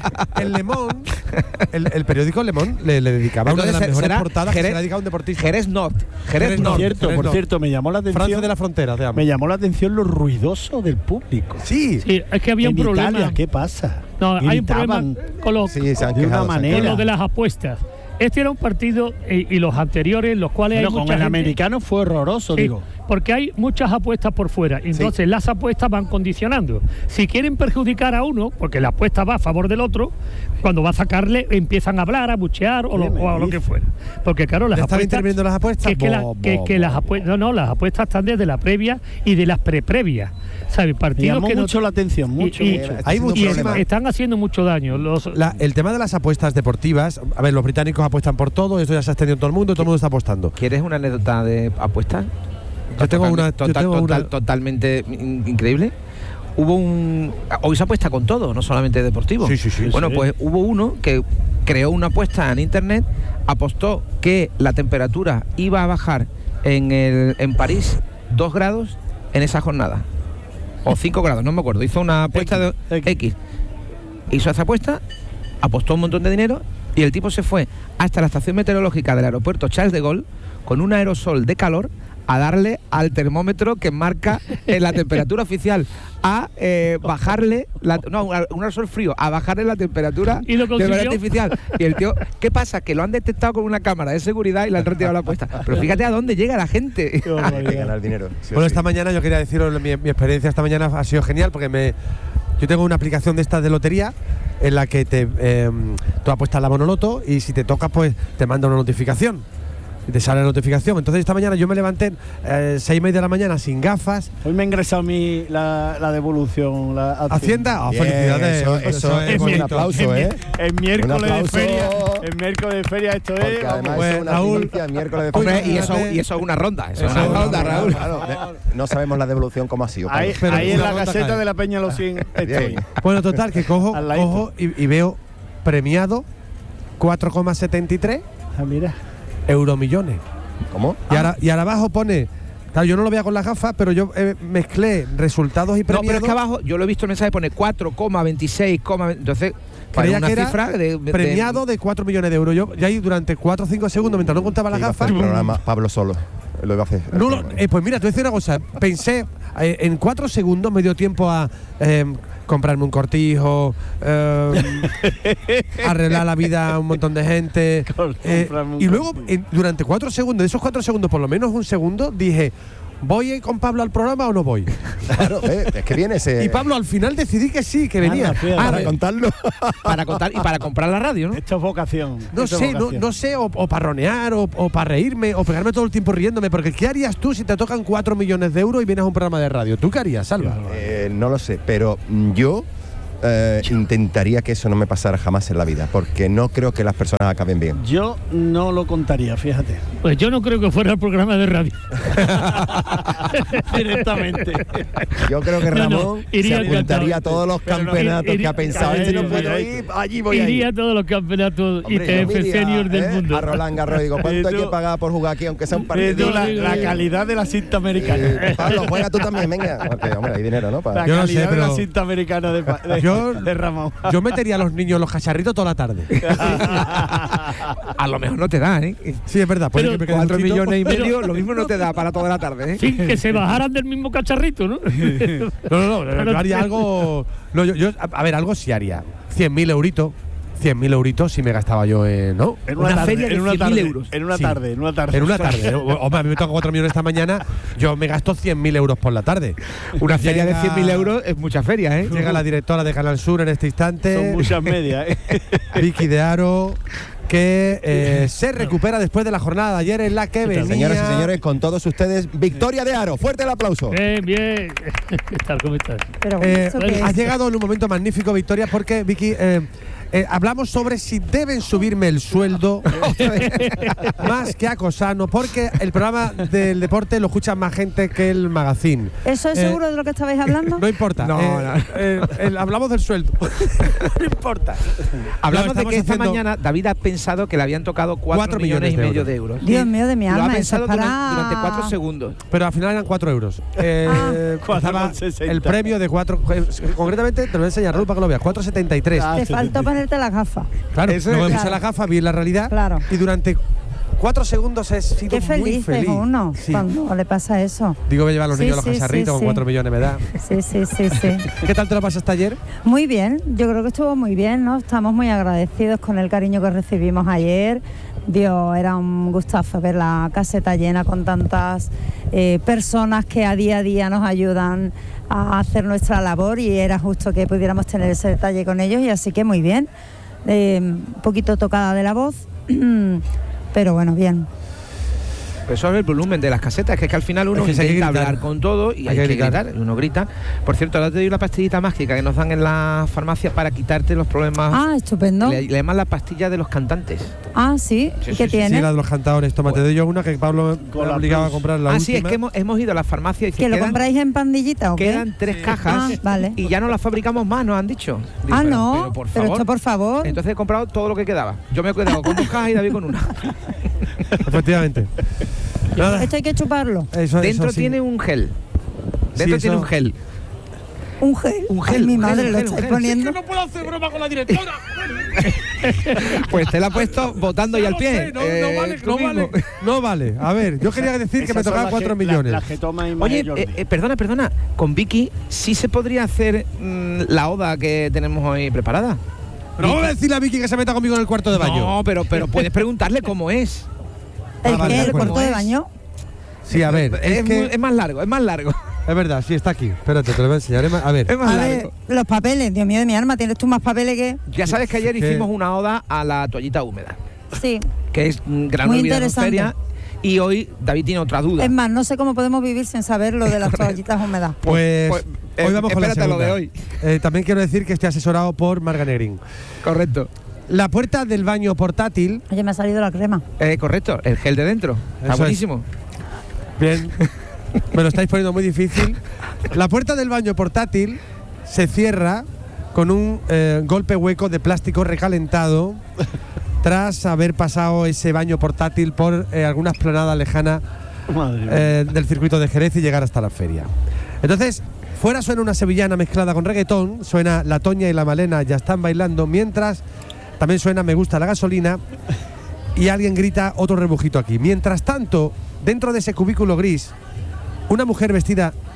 el Le Monde, el, el periódico Le Monde le, le dedicaba una de las Entonces, mejores será portadas que Jerez- se le ha dedicado a un deportista. Jerez Norte. Jerez Jerez Por Norte. cierto, Jerez por no. cierto, me llamó la atención. Francia de la frontera, te amo. Me llamó la atención lo ruidoso del público. Sí, Sí, es que había en un problema. Italia, ¿qué pasa? No, hay un problema Gritaban. con los, Sí, se han De una quejado, se han manera. con quejado. lo de las apuestas. Este era un partido eh, y los anteriores, los cuales Bueno, hay con mucha el gente- americano fue horroroso, Sí, digo. porque hay muchas apuestas por fuera. Entonces las apuestas van condicionando. Si quieren perjudicar a uno, porque la apuesta va a favor del otro, cuando va a sacarle empiezan a hablar, a buchear o lo, ¿Qué me o a lo dices? que fuera. Porque claro, las ¿Le están apuestas... interviniendo las apuestas? Que, es que, la- Bo, que- bo, que bo. las apuestas... No, no, las apuestas están desde la previa y de las preprevias. ¿Sabes? Me Partidos llamó que no- mucho la atención, y- mucho, y- mucho. Hay y muchísimas- problema. están haciendo mucho daño. Los, La- el tema de las apuestas deportivas, a ver, los británicos apuestan por todo, esto ya se ha extendido en todo el mundo, todo el mundo está apostando. ¿Quieres una anécdota de apuestas? Yo tengo una- yo Total- tengo total- una- totalmente in- increíble. Hubo un. Hoy se apuesta con todo, no solamente deportivo. Sí, sí, sí. Bueno, Sí. pues hubo uno que creó una apuesta en internet, apostó que la temperatura iba a bajar en, el, en París dos grados en esa jornada. O cinco grados, no me acuerdo. Hizo una apuesta de X. X. Hizo esa apuesta, apostó un montón de dinero y el tipo se fue hasta la estación meteorológica del aeropuerto Charles de Gaulle con un aerosol de calor a darle al termómetro que marca eh, la temperatura oficial, a eh, bajarle, la, no, un un aerosol frío, a bajarle la temperatura ¿Y lo de consiguió? manera artificial. Y el tío, ¿qué pasa? Que lo han detectado con una cámara de seguridad y le han retirado la apuesta. Pero fíjate a dónde llega la gente. Hay que ganar dinero. sí o Bueno, sí. esta mañana yo quería deciros mi, mi experiencia esta mañana ha sido genial porque me yo tengo una aplicación de estas de lotería en la que te eh, tú apuestas la monoloto y si te tocas pues te manda una notificación y te sale la notificación. Entonces esta mañana yo me levanté eh, seis y media de la mañana sin gafas. Hoy me ha ingresado mi, la, la devolución. La Hacienda, oh, Bien, felicidades. eso- Eso eso es es un bonito. aplauso, ¿eh? El miércoles Un de aplauso. feria. El miércoles de feria, esto es. Porque vamos. además Pues, eso es una Raúl- primicia, miércoles de Hombre, feria. y eso, y eso es una ronda. Eso, es Eso una es una ronda, ronda, Raúl. Claro, de- no sabemos la devolución cómo ha sido. Ahí, claro. Pero ahí en una la ronda caseta cae. de la Peña Los cien estoy. Bien. Bueno, total, que cojo, Al ladito. cojo y, y veo premiado cuatro coma setenta y tres Ah, mira. euromillones. ¿Cómo? Y, ahora, y ahora abajo pone, claro, yo no lo veía con las gafas, pero yo eh, mezclé resultados y No, premiados. pero es que abajo, yo lo he visto el mensaje, pone cuatro coma veintiséis, entonces, para Creía una que era cifra de, de- premiado de cuatro millones de euros. Yo ya ahí durante cuatro o cinco segundos, mientras no contaba las Que iba a gafas. hacer el programa Pablo solo. Lo iba a hacer. No, lo- eh, pues mira, te voy a decir una cosa. Pensé, eh, en cuatro segundos me dio tiempo a eh, comprarme un cortijo, eh, arreglar la vida a un montón de gente. Eh, y luego, en, durante cuatro segundos, de esos cuatro segundos, por lo menos un segundo, dije, ¿voy con Pablo al programa o no voy? Claro, eh, es que viene ese... Y Pablo, al final decidí que sí, que venía. Ah, Ah, para contarlo. Para contar y para comprar la radio, ¿no? Esto es vocación. No esto es sé, no, vocación. no sé, o, o para ronear, o, o para reírme, o pegarme todo el tiempo riéndome, porque ¿qué harías tú si te tocan cuatro millones de euros y vienes a un programa de radio? ¿Tú qué harías, Salva? Eh, no lo sé, pero mm, yo eh, intentaría que eso no me pasara jamás en la vida, porque no creo que las personas acaben bien. Yo no lo contaría, fíjate. Pues yo no creo que fuera el programa de radio. Directamente. Yo creo que No, no, Ramón iría se apuntaría a encantado. todos los Pero no, campeonatos iría- que ha pensado. iría- Este no iría- puedo iría- ir, allí voy a ir. Iría a todos los campeonatos Hombre, I T F yo me iría, senior del eh, mundo. a Roland Garros, digo, ¿cuánto hay que Esto- pagar por jugar aquí, aunque sea un Esto, partido? la, la calidad de la cinta americana. Eh, Pablo, juega tú también, venga. Porque, hombre, hay dinero, ¿no? Para- La Yo no calidad sé, de la pero- cinta americana de, pa- de, Yo- de Ramón. Yo metería a los niños los cacharritos toda la tarde. A lo mejor no te da, ¿eh? Sí, es verdad. puede Pero que me quede Cuatro un poquito. millones y Pero- medio, lo mismo no te da para toda la tarde, ¿eh? Sí, que se bajaran del mismo cacharrito, ¿no? No, no, no, yo haría algo. No, yo, yo- a, a ver, algo sí haría. cien mil euritos. cien mil euritos si me gastaba yo en. ¿No? En Una tarde, feria de en una cien mil tarde, euros. En una Sí. tarde, en una tarde. En una tarde. O- Hombre, a mí me toca cuatro millones esta mañana. Yo me gasto cien mil euros por la tarde. Una feria de Llega- cien mil euros es mucha feria, ¿eh? Llega la directora de Canal Sur en este instante. Son muchas medias, ¿eh? Vicky de Aro, que eh, se recupera después de la jornada de ayer en la que venía. Señoras y señores, con todos ustedes, Victoria de Aro. Fuerte el aplauso. Bien, bien. ¿Qué tal? ¿Cómo estás? Pero Eh, ¿eso qué has es? llegado en un momento magnífico, Victoria, porque Vicky, eh, eh, hablamos sobre si deben subirme el sueldo más que a Cosano, porque el programa del deporte lo escucha más gente que el magazine. ¿Eso es Eh, seguro de lo que estabais hablando? No importa. No, eh, no. eh, el- hablamos del sueldo. no importa. Hablamos No, de que estamos esta haciendo- mañana David ha pensado que le habían tocado cuatro, Cuatro millones, millones de y medio euros. de euros. Dios mío de mi Lo ha alma, eso pensado es para- durante, durante cuatro segundos. Pero al final eran cuatro euros. Eh, Ah. estaba cuatro con sesenta. el premio de cuatro. Concretamente, te lo voy a enseñar, Raúl, para que lo veas. cuatro setenta y tres. Ah, Te sí, faltó sí, sí. ponerte las gafas. Claro, Eso luego es- me puse Claro. la gafa, vi la realidad. Claro. Y durante cuatro segundos he sido Qué muy feliz feliz. es uno Sí. cuando le pasa eso. Digo, voy a llevar a los Sí, niños a los sí, cacharritos, sí, con sí. cuatro millones me da. Sí, sí, sí, sí. ¿Qué tal te lo pasaste ayer? Muy bien, yo creo que estuvo muy bien, ¿no? Estamos muy agradecidos con el cariño que recibimos ayer. Dios, era un gustazo ver la caseta llena con tantas eh, personas que a día a día nos ayudan a hacer nuestra labor y era justo que pudiéramos tener ese detalle con ellos y así que muy bien. Eh, un poquito tocada de la voz, pero bueno, bien. Pero eso es el volumen de las casetas, que es que al final uno Es que se hay que intenta gritar. hablar con todo y hay, Hay que que gritar. gritar. y uno grita. Por cierto, ahora te doy la pastillita mágica que nos dan en la farmacia para quitarte los problemas. Ah, estupendo. Le, le llaman la pastilla de los cantantes. Ah, sí, Sí, ¿y sí, qué sí, tiene? Sí, la de los cantadores. Toma, te doy yo una que Pablo me la ha obligado a Plus. comprar la ah, sí, es última. que hemos, hemos ido a la farmacia y dice, ¿Que lo quedan, compráis en pandillita o qué? quedan tres cajas Ah, vale. y ya no las fabricamos más, nos han dicho. Digo, Ah, pero- no, pero, por pero favor. esto por favor. Entonces he comprado todo lo que quedaba. Yo me he quedado con dos cajas y David con una. Efectivamente. Nada. Esto hay que chuparlo. Eso- Dentro eso sí. tiene un gel. Dentro Sí, tiene eso- un gel. Un gel. Un Ay, gel, mi un madre gel, lo un gel, estáis un gel. poniendo. no puedo hacer broma con la directora. Pues te la ha puesto botando ya al pie. No, no Eh, vale, tú no mismo. vale. No vale. A ver, yo quería decir que me Esas son tocaba las cuatro que- millones. Las, las que toma Oye, Imagen Jordi. eh, eh, perdona, perdona. Con Vicky sí se podría hacer mm, la oda que tenemos hoy preparada. No voy a decirle a Vicky que se meta conmigo en el cuarto de baño. No, pero, pero puedes preguntarle cómo es. ¿El Ah, vale, qué? de ¿El acuerdo. cuarto de ¿Cómo es? baño? Sí, a ver, es, es, que, muy- es más largo, es más largo. es verdad, sí, está aquí. Espérate, te lo voy a enseñar. Es más- A ver, Es más A largo. ver, los papeles, Dios mío de mi alma, ¿tienes tú más papeles que...? Ya sabes que ayer que- hicimos una oda a la toallita húmeda, Sí. que es mm, gran Muy olvidado en interesante. feria. Y hoy David tiene otra duda. Es más, no sé cómo podemos vivir sin saber lo de las toallitas húmedas. pues, pues, eh, hoy vamos con la espérate lo segunda. de hoy. Eh, también quiero decir que estoy asesorado por Marga Negrín. Correcto. La puerta del baño portátil. Oye, me ha salido la crema. Eh, correcto, el gel de dentro. Está Eso es. buenísimo. Bien, me lo estáis poniendo muy difícil. La puerta del baño portátil se cierra con un eh, golpe hueco de plástico recalentado tras haber pasado ese baño portátil por eh, alguna esplanada lejana Madre mía. eh, del circuito de Jerez y llegar hasta la feria. Entonces, fuera suena una sevillana mezclada con reggaetón, suena La Toña y la Malena ya están bailando, mientras también suena Me gusta la gasolina y alguien grita otro rebujito aquí. Mientras tanto, dentro de ese cubículo gris, una mujer vestida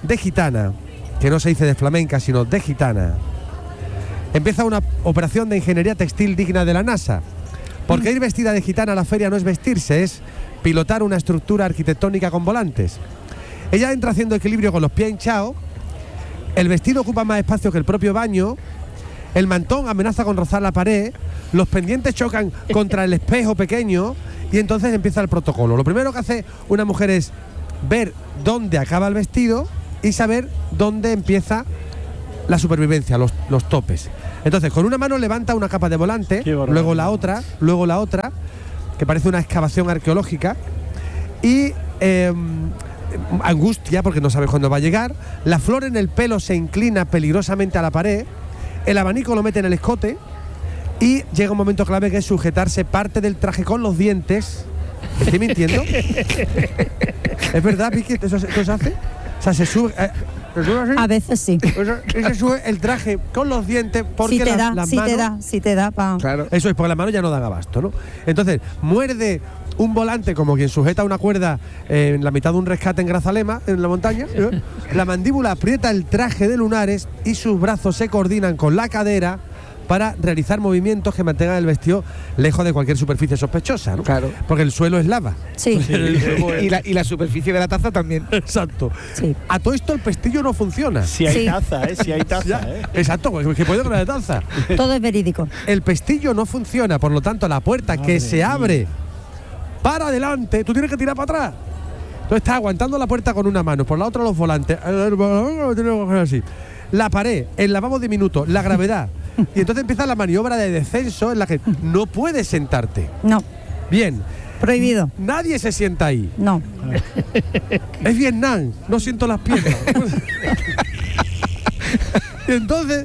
de gitana, que no se dice de flamenca, sino de gitana, empieza una operación de ingeniería textil digna de la NASA. Porque ir vestida de gitana a la feria no es vestirse, es pilotar una estructura arquitectónica con volantes. Ella entra haciendo equilibrio con los pies hinchados, el vestido ocupa más espacio que el propio baño, el mantón amenaza con rozar la pared, los pendientes chocan contra el espejo pequeño y entonces empieza el protocolo. Lo primero que hace una mujer es ver dónde acaba el vestido y saber dónde empieza la supervivencia, los, los topes. Entonces, con una mano levanta una capa de volante, luego la otra, luego la otra, que parece una excavación arqueológica, y eh, angustia porque no sabe cuándo va a llegar. La flor en el pelo se inclina peligrosamente a la pared, el abanico lo mete en el escote y llega un momento clave que es sujetarse parte del traje con los dientes. ¿Estoy mintiendo? ¿Es verdad, Vicky? ¿Eso, eso se hace? O sea, se sube... Eh, ¿se sube así? A veces sí. Y se sube el traje con los dientes porque si te las, da, las si manos... te da, si te da, pa. Claro. Eso es, porque las manos ya no dan abasto, ¿no? Entonces, muerde un volante como quien sujeta una cuerda eh, en la mitad de un rescate en Grazalema, en la montaña. ¿eh? La mandíbula aprieta el traje de lunares y sus brazos se coordinan con la cadera para realizar movimientos que mantengan el vestido lejos de cualquier superficie sospechosa, ¿no? Claro. Porque el suelo es lava. Sí. y, la, y la superficie de la taza también. Exacto. Sí. A todo esto el pestillo no funciona. Si hay Sí. taza, ¿eh? Si hay taza, ¿eh? Exacto, es que puede con la taza. Todo es verídico. El pestillo no funciona, por lo tanto la puerta Madre que se mía. abre para adelante, tú tienes que tirar para atrás. Tú estás aguantando la puerta con una mano, por la otra los volantes. Lo tienes que coger así. La pared, el lavabo diminuto, la gravedad. Y entonces empieza la maniobra de descenso en la que no puedes sentarte. No, Bien, prohibido. nadie se sienta ahí. No. Es Vietnam, no siento las piernas. Y entonces,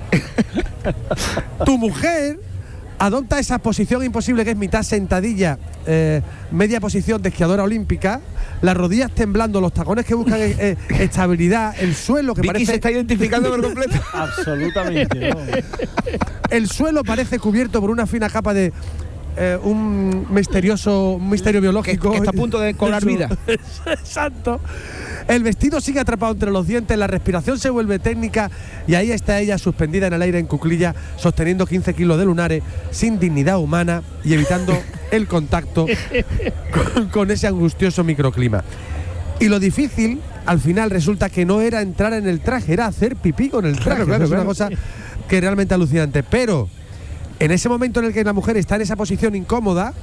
tu mujer adopta esa posición imposible que es mitad sentadilla, eh, media posición de esquiadora olímpica, las rodillas temblando, los tacones que buscan eh, eh, estabilidad, el suelo que Vicky parece... se está identificando por completo. Absolutamente, ¿no? El suelo parece cubierto por una fina capa de eh, un misterioso un misterio biológico que está a punto de cobrar Eso. vida. Exacto. El vestido sigue atrapado entre los dientes, la respiración se vuelve técnica y ahí está ella suspendida en el aire en cuclilla, sosteniendo quince kilos de lunares, sin dignidad humana y evitando el contacto con, con ese angustioso microclima. Y lo difícil, al final, resulta que no era entrar en el traje, era hacer pipí con el traje. Claro, claro, es una claro. cosa que es realmente alucinante. Pero en ese momento en el que la mujer está en esa posición incómoda,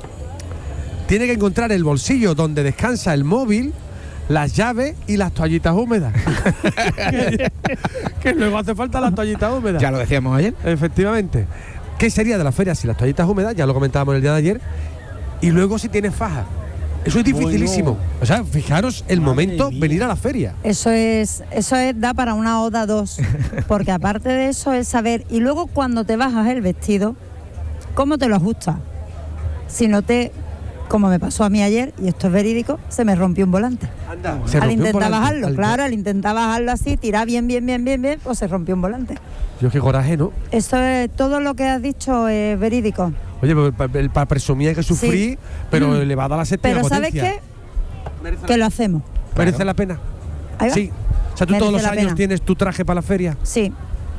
tiene que encontrar el bolsillo donde descansa el móvil, las llaves y las toallitas húmedas. que, que luego hace falta las toallitas húmedas. Ya lo decíamos ayer. Efectivamente. ¿Qué sería de la feria si las toallitas húmedas? Ya lo comentábamos el día de ayer. Y luego si tiene faja. Eso es dificilísimo. Bueno. O sea, fijaros el Madre momento mía. venir a la feria. Eso es, eso es, da para una oda dos. Porque aparte de eso es saber, y luego cuando te bajas el vestido, ¿cómo te lo ajustas? Si no te, como me pasó a mí ayer, y esto es verídico, se me rompió un volante. Anda. Al intentar bajarlo, claro, al intentar bajarlo así, tirar bien, bien, bien, bien, bien, pues se rompió un volante. Dios, qué coraje, ¿no? Eso es, todo lo que has dicho es verídico. Oye, para pa presumir que sufrí, Sí. pero Mm. elevada a la séptima Pero ¿sabes potencia. qué? Que lo hacemos. ¿Merece Claro. la pena? Ahí va. Sí. O sea, tú Merece todos los la años pena. tienes tu traje para la feria. Sí.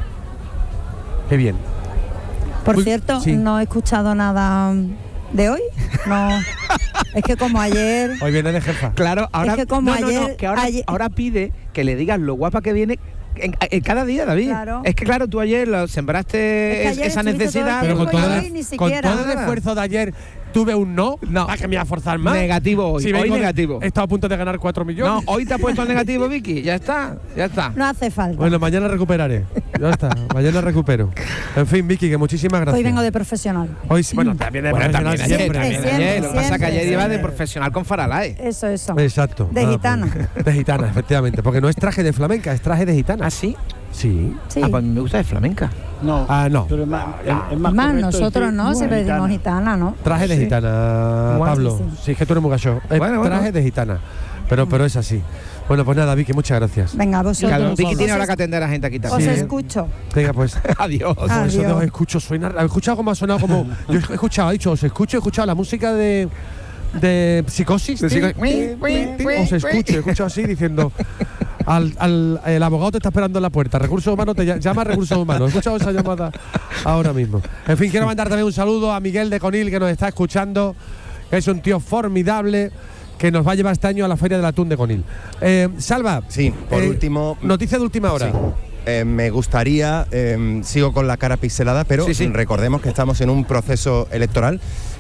Qué bien. Por Uy, cierto, sí. no he escuchado nada de hoy. No. Es que como ayer. Hoy viene de jefa. Claro, ahora, que como no, no, no, ayer- que ahora, ayer- ahora pide que le digas lo guapa que viene en, en cada día, David. Claro. Es que claro, tú ayer lo sembraste Es que ayer esa estuviste necesidad. todo el Pero con tiempo todo, y el, hoy ni con siquiera. todo el esfuerzo de ayer tuve un no, No. para que me iba a forzar más. Negativo hoy, hoy vengo- negativo. He estado a punto de ganar cuatro No, millones. hoy te ha puesto el negativo, Vicky. Ya está, ya está. No hace falta. Bueno, mañana recuperaré. Ya está, mañana recupero. En fin, Vicky, que muchísimas gracias. Hoy vengo de profesional. Hoy sí- bueno, también de Bueno, profesional también ayer, siempre. también Siempre, ayer. Lo que pasa es que ayer siempre, iba de siempre. profesional con Faralae. Eso, eso. Exacto. De Ah, gitana. pues, de gitana, efectivamente. Porque no es traje de flamenca, es traje de gitana. ¿Ah, sí? Sí. Sí. Ah, pues a mí me gusta de flamenca. No. Ah, no. Pero es más, es, es más, Más correcto nosotros decir no, siempre gitana. decimos gitana, ¿no? Traje de Sí. gitana, Guau, Pablo. sí, Sí, sí. es que tú eres muy gacho. Es Bueno, bueno. traje de gitana. Pero, pero es así. Bueno, pues nada, Vicky, muchas gracias. Venga, Claro, vosotros. Vicky tiene Os ahora es- que atender a la gente aquí Os también. Sí. escucho. Venga, pues. Adiós. Por eso Adiós. de os escucho, suena. ¿Has escuchado cómo ha sonado? Como, yo he escuchado, ha dicho, os escucho, he escuchado la música de. de Psicosis. De tío. Psicosis. Os escucho, he escuchado así diciendo. al, al el abogado te está esperando en la puerta. Recursos Humanos te llama a Recursos Humanos. He escuchado esa llamada ahora mismo. En fin, quiero mandar también un saludo a Miguel de Conil, que nos está escuchando, que es un tío formidable, que nos va a llevar este año a la Feria del Atún de Conil. Eh, Salva. Sí, por eh, último. Noticia de última hora. Sí. Eh, me gustaría, eh, sigo con la cara pixelada, pero sí, sí. recordemos que estamos en un proceso electoral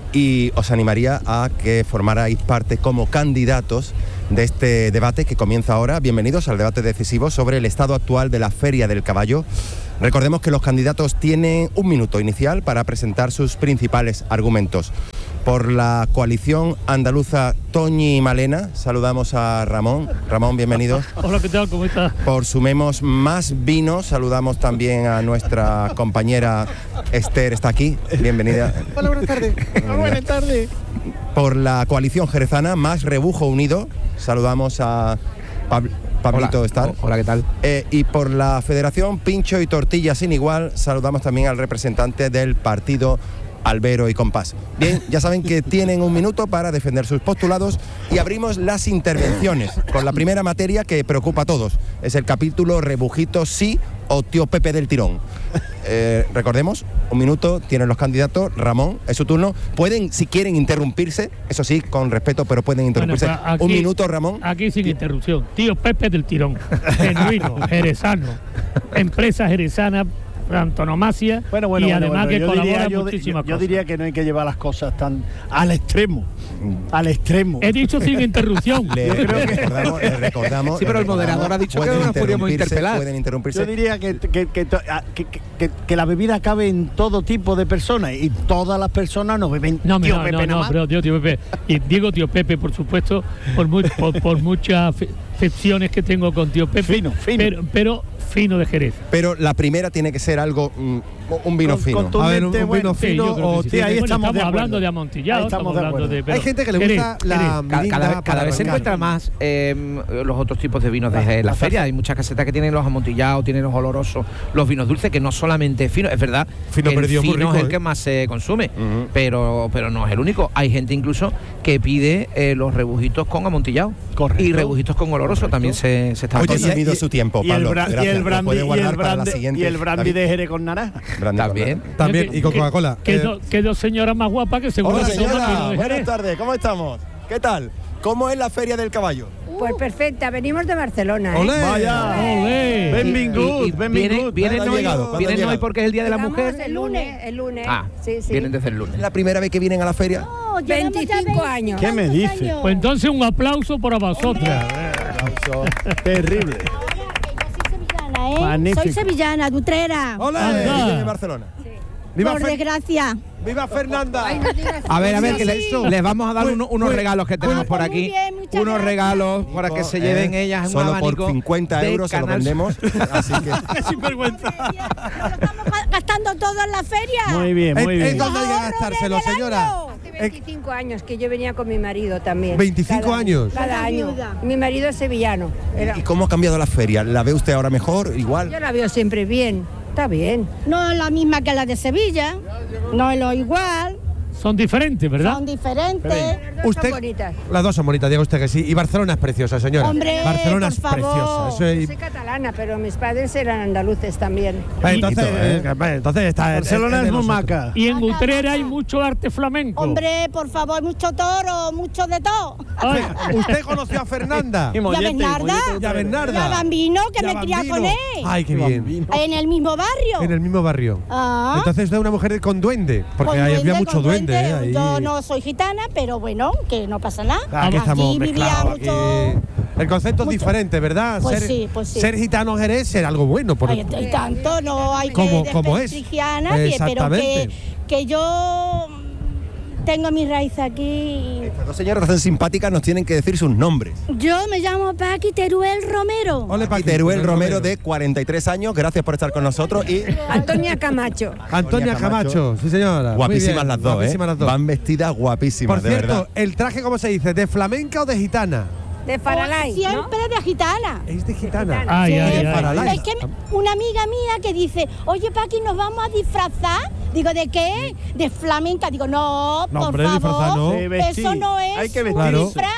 y os animaría a que formarais parte como candidatos de este debate que comienza ahora. Bienvenidos al debate decisivo sobre el estado actual de la Feria del Caballo. Recordemos que los candidatos tienen un minuto inicial para presentar sus principales argumentos. Por la coalición andaluza Toñi y Malena, saludamos a Ramón. Ramón, bienvenido. Hola, ¿qué tal? ¿Cómo estás? Por Sumemos Más Vino, saludamos también a nuestra compañera Esther, está aquí. Bienvenida. Hola, buenas tardes. Hola, buenas tardes. Por la coalición jerezana Más Rebujo Unido, saludamos a Pab Pablito Hola. Estar. Hola, ¿qué tal? Eh, y por la Federación Pincho y Tortilla Sin Igual, saludamos también al representante del partido Albero y Compás. Bien, ya saben que tienen un minuto para defender sus postulados y abrimos las intervenciones con la primera materia que preocupa a todos. Es el capítulo Rebujito sí o Tío Pepe del Tirón. Eh, recordemos, un minuto tienen los candidatos. Ramón, es su turno. Pueden, si quieren, interrumpirse, eso sí, con respeto, pero pueden interrumpirse. Bueno, aquí, un minuto, Ramón. Aquí sin interrupción. Tío Pepe del Tirón. Genuino, jerezano. Empresa jerezana, antonomasia, Bueno, bueno, y bueno, además bueno, que yo colabora diría, yo, muchísimas yo, yo cosas. diría que no hay que llevar las cosas tan al extremo, al extremo. He dicho sin interrupción. Le, Yo creo le que- recordamos, le recordamos, Sí, pero el le recordamos, moderador ha dicho que pueden no nos podíamos interrumpirse, interpelar. Pueden interrumpirse. Yo diría que, que, que, que, que, que la bebida cabe en todo tipo de personas y todas las personas no beben. No, tío no, Pepe no, nada no, más. pero tío, tío Pepe. Y digo tío Pepe, por supuesto, por, muy, por, por muchas afecciones que tengo con tío Pepe. Fino, fino. Pero, pero fino de Jerez. Pero la primera tiene que ser algo, mm, un vino Con- fino. contundente, A ver, un- un bueno, vino Sí, fino yo creo o que sí. sí, ahí Bueno, estamos de acuerdo. hablando de amontillado, Ahí estamos, estamos de hablando de... acuerdo. pero- Hay gente que le Jerez, gusta la Jerez. Cada, mirinda cada vez, cada para vez se arrancar. encuentran más eh, los otros tipos de vinos de la feria. Hay muchas casetas que tienen los amontillados, tienen los olorosos, los vinos dulces, que no solamente fino, es verdad Fino que el perdido, muy fino rico, es el ¿eh? que más se consume, Ujú. pero, pero no es el único. Hay gente incluso que pide eh, los rebujitos con amontillado. Correcto. Y rebujitos con oloroso también se, se está Ha Oye, haciendo. consumido y- su tiempo, Y el, Pablo. bra- y Gracias. el Lo brandy, puede y guardar el para la brandy, siguiente, y el brandy David. de Jerez con naranja. Brandy con También. naranja. También, Que- y con que- Coca-Cola. Que, Eh, do- que dos señoras más guapas que seguro Hola que toman señora, vino de buenas Jerez. tardes, ¿cómo estamos? ¿Qué tal? ¿Cómo es la Feria del Caballo? Pues perfecta, venimos de Barcelona. ¿eh? ¡Olé! Vaya. Olé. Benvingut, Y- y benvingut. vienen, vienen ¿Cuándo han hoy, llegado? ¿Cuándo han vienen hoy llegado? porque es el Día de la Llegamos Mujer. El lunes, el lunes. Ah, sí, sí. vienen desde el lunes. ¿Es la primera vez que vienen a la feria? No, llevamos ya veinticinco años. ¿Qué me dice? Pues entonces un aplauso para vosotras. Terrible. Soy sevillana, ¿eh? Magnífico. Soy sevillana, dutrera. ¡Olé! Anda. Viven en Barcelona. ¡Viva, Por Fer- desgracia. ¡Viva Fernanda! A ver, a ver, que le- Sí. les vamos a dar Pues- unos, unos pues- regalos que tenemos Ah, por pues muy aquí. bien, muchas unos gracias. regalos para que se lleven Eh, ellas un Solo abanico por cincuenta de euros se lo Canal vendemos. Así que ¡Sinvergüenza! Lo estamos ga- gastando todo en la feria. Muy bien, muy ¿En- en bien. dónde hay que Ahorro gastárselo, del señora? año. Hace veinticinco años que yo venía con mi marido también. ¿veinticinco Cada- años? Cada año. Viuda. Mi marido es sevillano. Era- ¿y cómo ha cambiado la feria? ¿La ve usted ahora mejor? ¿Igual? yo la veo siempre bien. Está bien. No es la misma que la de Sevilla. No es lo igual. Son diferentes, ¿verdad? Son diferentes. Las dos Usted- son bonitas. Las dos son bonitas, diga usted que sí. Y Barcelona es preciosa, señora. Hombre, Barcelona por es favor. preciosa. Eso es- Soy catalana, pero mis padres eran andaluces también. Eh, entonces, Bonito, ¿eh? eh, entonces está. Barcelona de es nosotros. mumaca. Y en Utrera hay mucho arte flamenco. Hombre, por favor, mucho toro, mucho de todo. Ay, ¿Usted conoció a Fernanda? Y mollete, y Bernarda. mollete. Y a Bernarda. Y a Bambino, que Y a me cría Bambino. con él. Ay, qué bien. En el mismo barrio. En el mismo barrio. Ah. Entonces usted es una mujer con duende. Porque Con ahí había duende, mucho con duende. duende. eh, ahí. Yo no soy gitana, pero bueno, que no pasa nada. Ah, aquí estamos vivía mezclados. mucho. aquí. El concepto mucho- es diferente, ¿verdad? Pues ser, sí, pues sí. ser gitano en Jerez es algo bueno. Por, Ay, y tanto, no hay Como- que como es. desprestigiar a nadie, pero que, Exactamente. que yo tengo mi raíz aquí. Estas dos señoras tan simpáticas nos tienen que decir sus nombres. Yo me llamo Paqui Teruel Romero. Ole, Paqui, Y Teruel Teruel Romero, de cuarenta y tres años, gracias por estar con nosotros. Y Antonia Camacho. Antonia Camacho, sí señora. Muy guapísimas bien, las dos, guapísimas ¿eh? las dos. Van vestidas guapísimas, Por de cierto, verdad. ¿el traje cómo se dice? ¿De flamenca o de gitana? De Faralay, ¿no? Siempre de gitana. Es de gitana. ay, Sí, ay, ay. Faralay. Es que una amiga mía que dice, oye Paqui, ¿nos vamos a disfrazar? Digo, ¿de qué? De flamenca. Digo, no, No, por hombre, disfrazar favor. no. De vestir. Eso no es Hay que un vestirse. disfraz.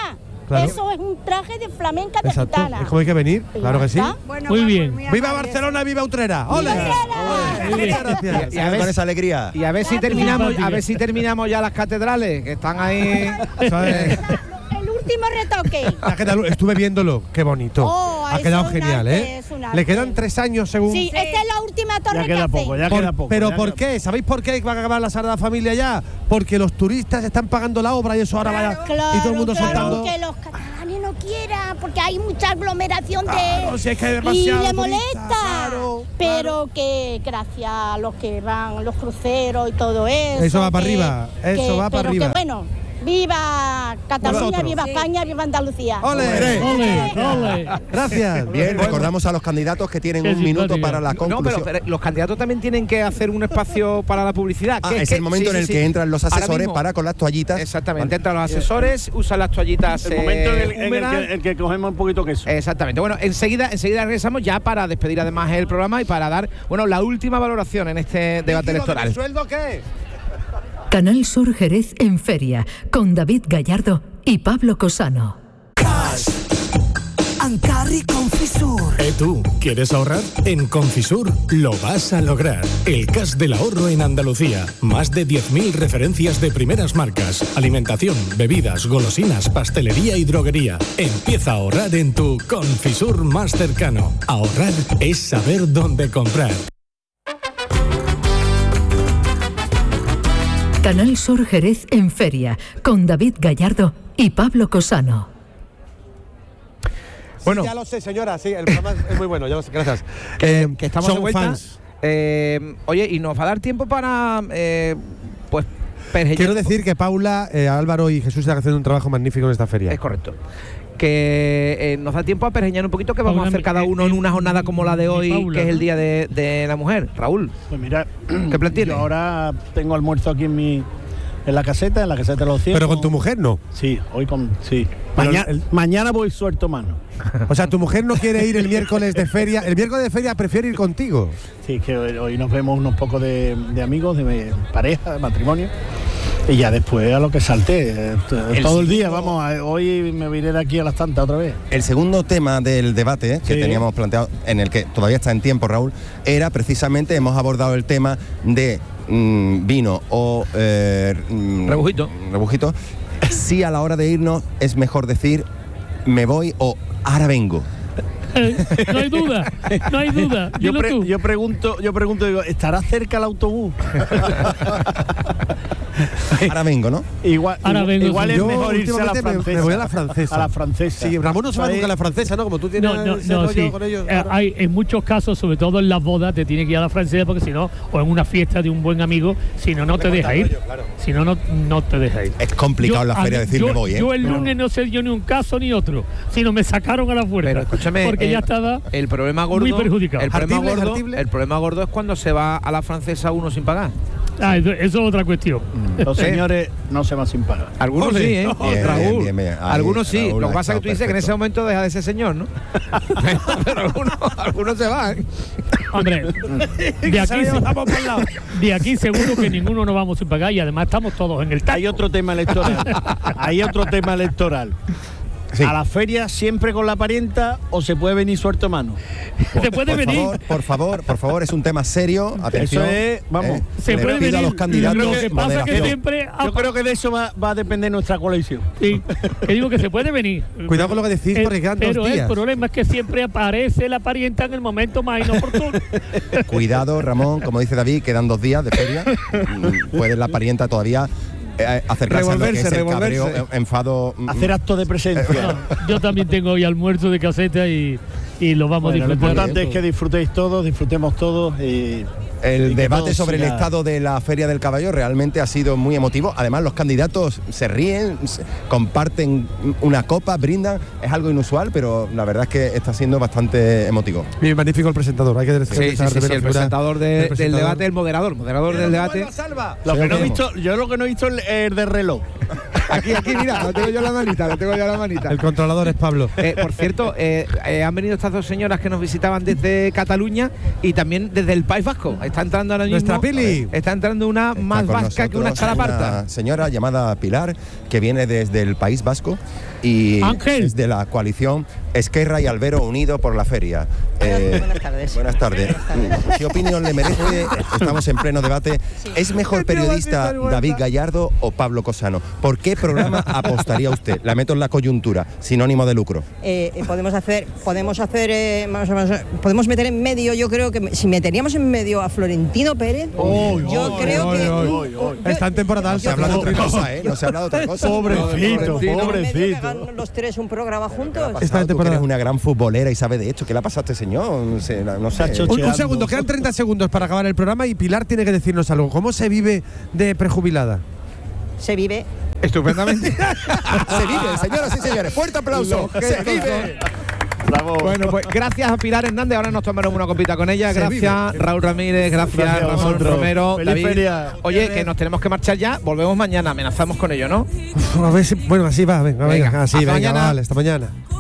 claro. Eso es un traje de flamenca de Exacto. gitana. Es como hay que venir, Y claro ya que sí. está. Bueno, Muy va, bien. pues, mira, ¡Viva vale. Barcelona, viva Utrera! ¡Ole! Muchas gracias. Y a ver con si- esa alegría. Y a ver si terminamos, a ver si terminamos ya las catedrales, que están ahí. ¿Sabes? El último retoque. Ha quedado- estuve viéndolo, qué bonito. Oh, ha eso quedado es un genial, arte, ¿eh? es un arte. Le quedan tres años según. Sí, esta es la última torre Ya que queda hacen. poco, ya Por- queda poco. pero ya ¿por queda qué? ¿Sabéis por qué va a acabar la Sagrada Familia ya? Porque los turistas están pagando la obra y eso ahora vaya. Claro, y todo el mundo claro, soltando. que los catalanes no quieran, porque hay mucha aglomeración de Claro, si es que hay y demasiado le turista, molesta. claro, pero que gracias a los que van, los cruceros y todo eso. Eso va para que- arriba, eso que- va para pero arriba. que bueno, viva Cataluña, Vosotros. viva España, viva Andalucía. ¡Ole! Ole, ole. Gracias. Bien, recordamos a los candidatos que tienen Qué un minuto simpática. para la No, conclusión. pero, pero los candidatos también tienen que hacer un espacio para la publicidad. Ah, que- es que- el momento sí, en el sí, que sí. entran los Ahora asesores mismo. para con las toallitas. Exactamente, entran los asesores, usan las toallitas. El momento en el, eh, en el húmedas. que, el que cogemos un poquito queso. Exactamente. Bueno, enseguida, enseguida regresamos ya para despedir además el programa y para dar, bueno, la última valoración en este debate electoral. ¿El sueldo qué? Canal Sur Jerez en Feria, con David Gallardo y Pablo Cosano. Ancarri Confisur. ¿Eh tú? ¿Quieres ahorrar? En Confisur lo vas a lograr. El cash del ahorro en Andalucía. Más de diez mil referencias de primeras marcas. Alimentación, bebidas, golosinas, pastelería y droguería. Empieza a ahorrar en tu Confisur más cercano. Ahorrar es saber dónde comprar. Canal Sur Jerez en Feria, con David Gallardo y Pablo Cosano. Bueno, sí, ya lo sé, señora, sí, el programa es muy bueno, ya lo sé, gracias. Eh, que estamos son de vuelta. fans. Eh, oye, y nos va a dar tiempo para, eh, pues, pergeñar- Quiero decir que Paula, eh, Álvaro y Jesús están haciendo un trabajo magnífico en esta feria. Es correcto. Que eh, nos da tiempo a pergeñar un poquito que vamos Paula, a hacer cada mi- uno en una jornada como la de mi hoy, Paula, que es el ¿no? Día de, de la Mujer. Raúl, Pues mira, ¿qué plan tienes? yo ahora tengo almuerzo aquí en mi en la caseta, en la caseta de los cien. Pero con tu mujer no. Sí, hoy con sí. Pero Maña- el- mañana voy suelto mano. O sea, tu mujer no quiere ir el miércoles de feria. El miércoles de feria prefiere ir contigo. Sí, que hoy, hoy nos vemos unos pocos de, de amigos, de pareja, de matrimonio. Y ya después a lo que salté. eh, t- todo el día, vamos, a- hoy me iré de aquí a las tantas otra vez. El segundo tema del debate que Sí. teníamos planteado, en el que todavía está en tiempo, Raúl, era precisamente, hemos abordado el tema de mm, vino o eh, mm, Rebujito. rebujito. Si a la hora de irnos es mejor decir me voy o ahora vengo. No hay duda, no hay duda. Yo, Dilo pre- tú. yo pregunto, yo pregunto, digo, ¿estará cerca el autobús? Ahora vengo, ¿no? Igual, Ahora igual, vengo, igual sí. es Yo mejor irse a la últimamente me- francesa. me voy a la francesa. A la francesa. Sí, Ramón no se va ¿Sabes? nunca a la francesa, ¿no? Como tú tienes No, no, ese no, rollo sí. con ellos. Eh, hay, en muchos casos, sobre todo en las bodas, te tienes que ir a la francesa porque si no, o en una fiesta de un buen amigo, si no, no te deja ir. Si no, no, no te deja ir. Es complicado en la Yo- feria a mí- decir yo, me voy, ¿eh? Yo el lunes no sé dio ni un caso ni otro, sino me sacaron a la puerta. Pero escúchame, porque ya eh, estaba el problema gordo, muy perjudicado. El problema ¿Jartible, gordo, jartible? el problema gordo es cuando se va a la francesa uno sin pagar. Ah, eso, eso es otra cuestión. Los señores no se van sin pagar. Algunos Ole. sí, ¿eh? Bien, Raúl. bien, bien, bien. Ahí, Algunos sí. Raúl Lo que ha pasa es que tú estado dices que en ese perfecto. momento deja de ser señor, ¿no? pero pero algunos, algunos se van. Hombre, de aquí, se- de aquí seguro que ninguno nos vamos sin pagar y además estamos todos en el taco. Hay otro tema electoral. Hay otro tema electoral. Sí. ¿A la feria siempre con la parienta o se puede venir suelto mano? Se puede por venir. Favor, por favor, por favor, es un tema serio. Atención. Eso es, vamos. Se Le puede pido venir. a los candidatos Lo que pasa es que moderación. siempre. Yo creo que de eso va, va a depender nuestra coalición. Sí, que digo que se puede venir. Cuidado con lo que decís, porque quedan dos Pero el días. problema es que siempre aparece la parienta en el momento más inoportuno. Cuidado, Ramón, como dice David, quedan dos días de feria. Mm, Puede la parienta todavía eh, acercarse a lo que es Revolverse, el cabreo, revolverse. eh, enfado. mm, Hacer acto de presencia. No, yo también tengo hoy almuerzo de caseta y, y lo vamos Bueno, a lo disfrutar. importante es que disfrutéis todos, disfrutemos todos. Y, El y que debate todo sobre el siga- estado de la Feria del Caballo realmente ha sido muy emotivo. Además, los candidatos se ríen, se- comparten una copa, brindan. Es algo inusual, pero la verdad es que está siendo bastante emotivo. Bien, magnífico el presentador. Hay que decir Sí, sí, sí, sí, el presentador de- del presentador. debate, el moderador, moderador del debate. Lo que no he Seguimos. visto, yo lo que no he visto es el de reloj. Aquí, aquí, mira, lo tengo yo en la manita, lo tengo yo en la manita. El controlador es Pablo. Eh, por cierto, eh, eh, han venido estas dos señoras que nos visitaban desde Cataluña y también desde el País Vasco. Está entrando ahora mismo. Nuestra Pili. Está entrando una Está más con vasca que una nosotros escalaparta. una señora llamada Pilar, que viene desde el País Vasco y Ángel. es de la coalición Esquerra y Albero Unido por la Feria. Eh, Buenas tardes. Buenas tardes. ¿Qué opinión le merece? Estamos en pleno debate. ¿Es mejor periodista David Gallardo o Pablo Cosano? ¿Por qué programa apostaría usted? La meto en la coyuntura, sinónimo de lucro. Eh, eh, podemos hacer, podemos hacer, eh, más o menos, podemos meter en medio. Yo creo que si meteríamos en medio a Florentino Pérez, Oh, yo oh, creo oh, que oh, oh, oh. Está en temporada No se habla de otra cosa, ¿eh? No se habla de otra cosa. Pobrecito, que pobrecito. hagan los tres un programa juntos. Está en Tú que eres temporada. una gran futbolera y sabe de hecho. ¿Qué le ha pasado a este señor? No sé. No sé. Está Un, chocheando. un segundo, quedan treinta segundos para acabar el programa y Pilar tiene que decirnos algo. ¿Cómo se vive de prejubilada? Se vive. Estupendamente. Se vive, señoras y señores. Fuerte aplauso. Se vive. Bueno, pues gracias a Pilar Hernández. Ahora nos tomaremos una copita con ella. Se Gracias, vive. Raúl Ramírez. Gracias, Gracias a Ramón vosotros. Romero. Feliz David. feria. Oye, que nos tenemos que marchar ya. Volvemos mañana. Amenazamos con ello, ¿no? Uf, a ver si, bueno, así va, venga, venga, Venga, así, hasta venga, mañana. vale, hasta mañana.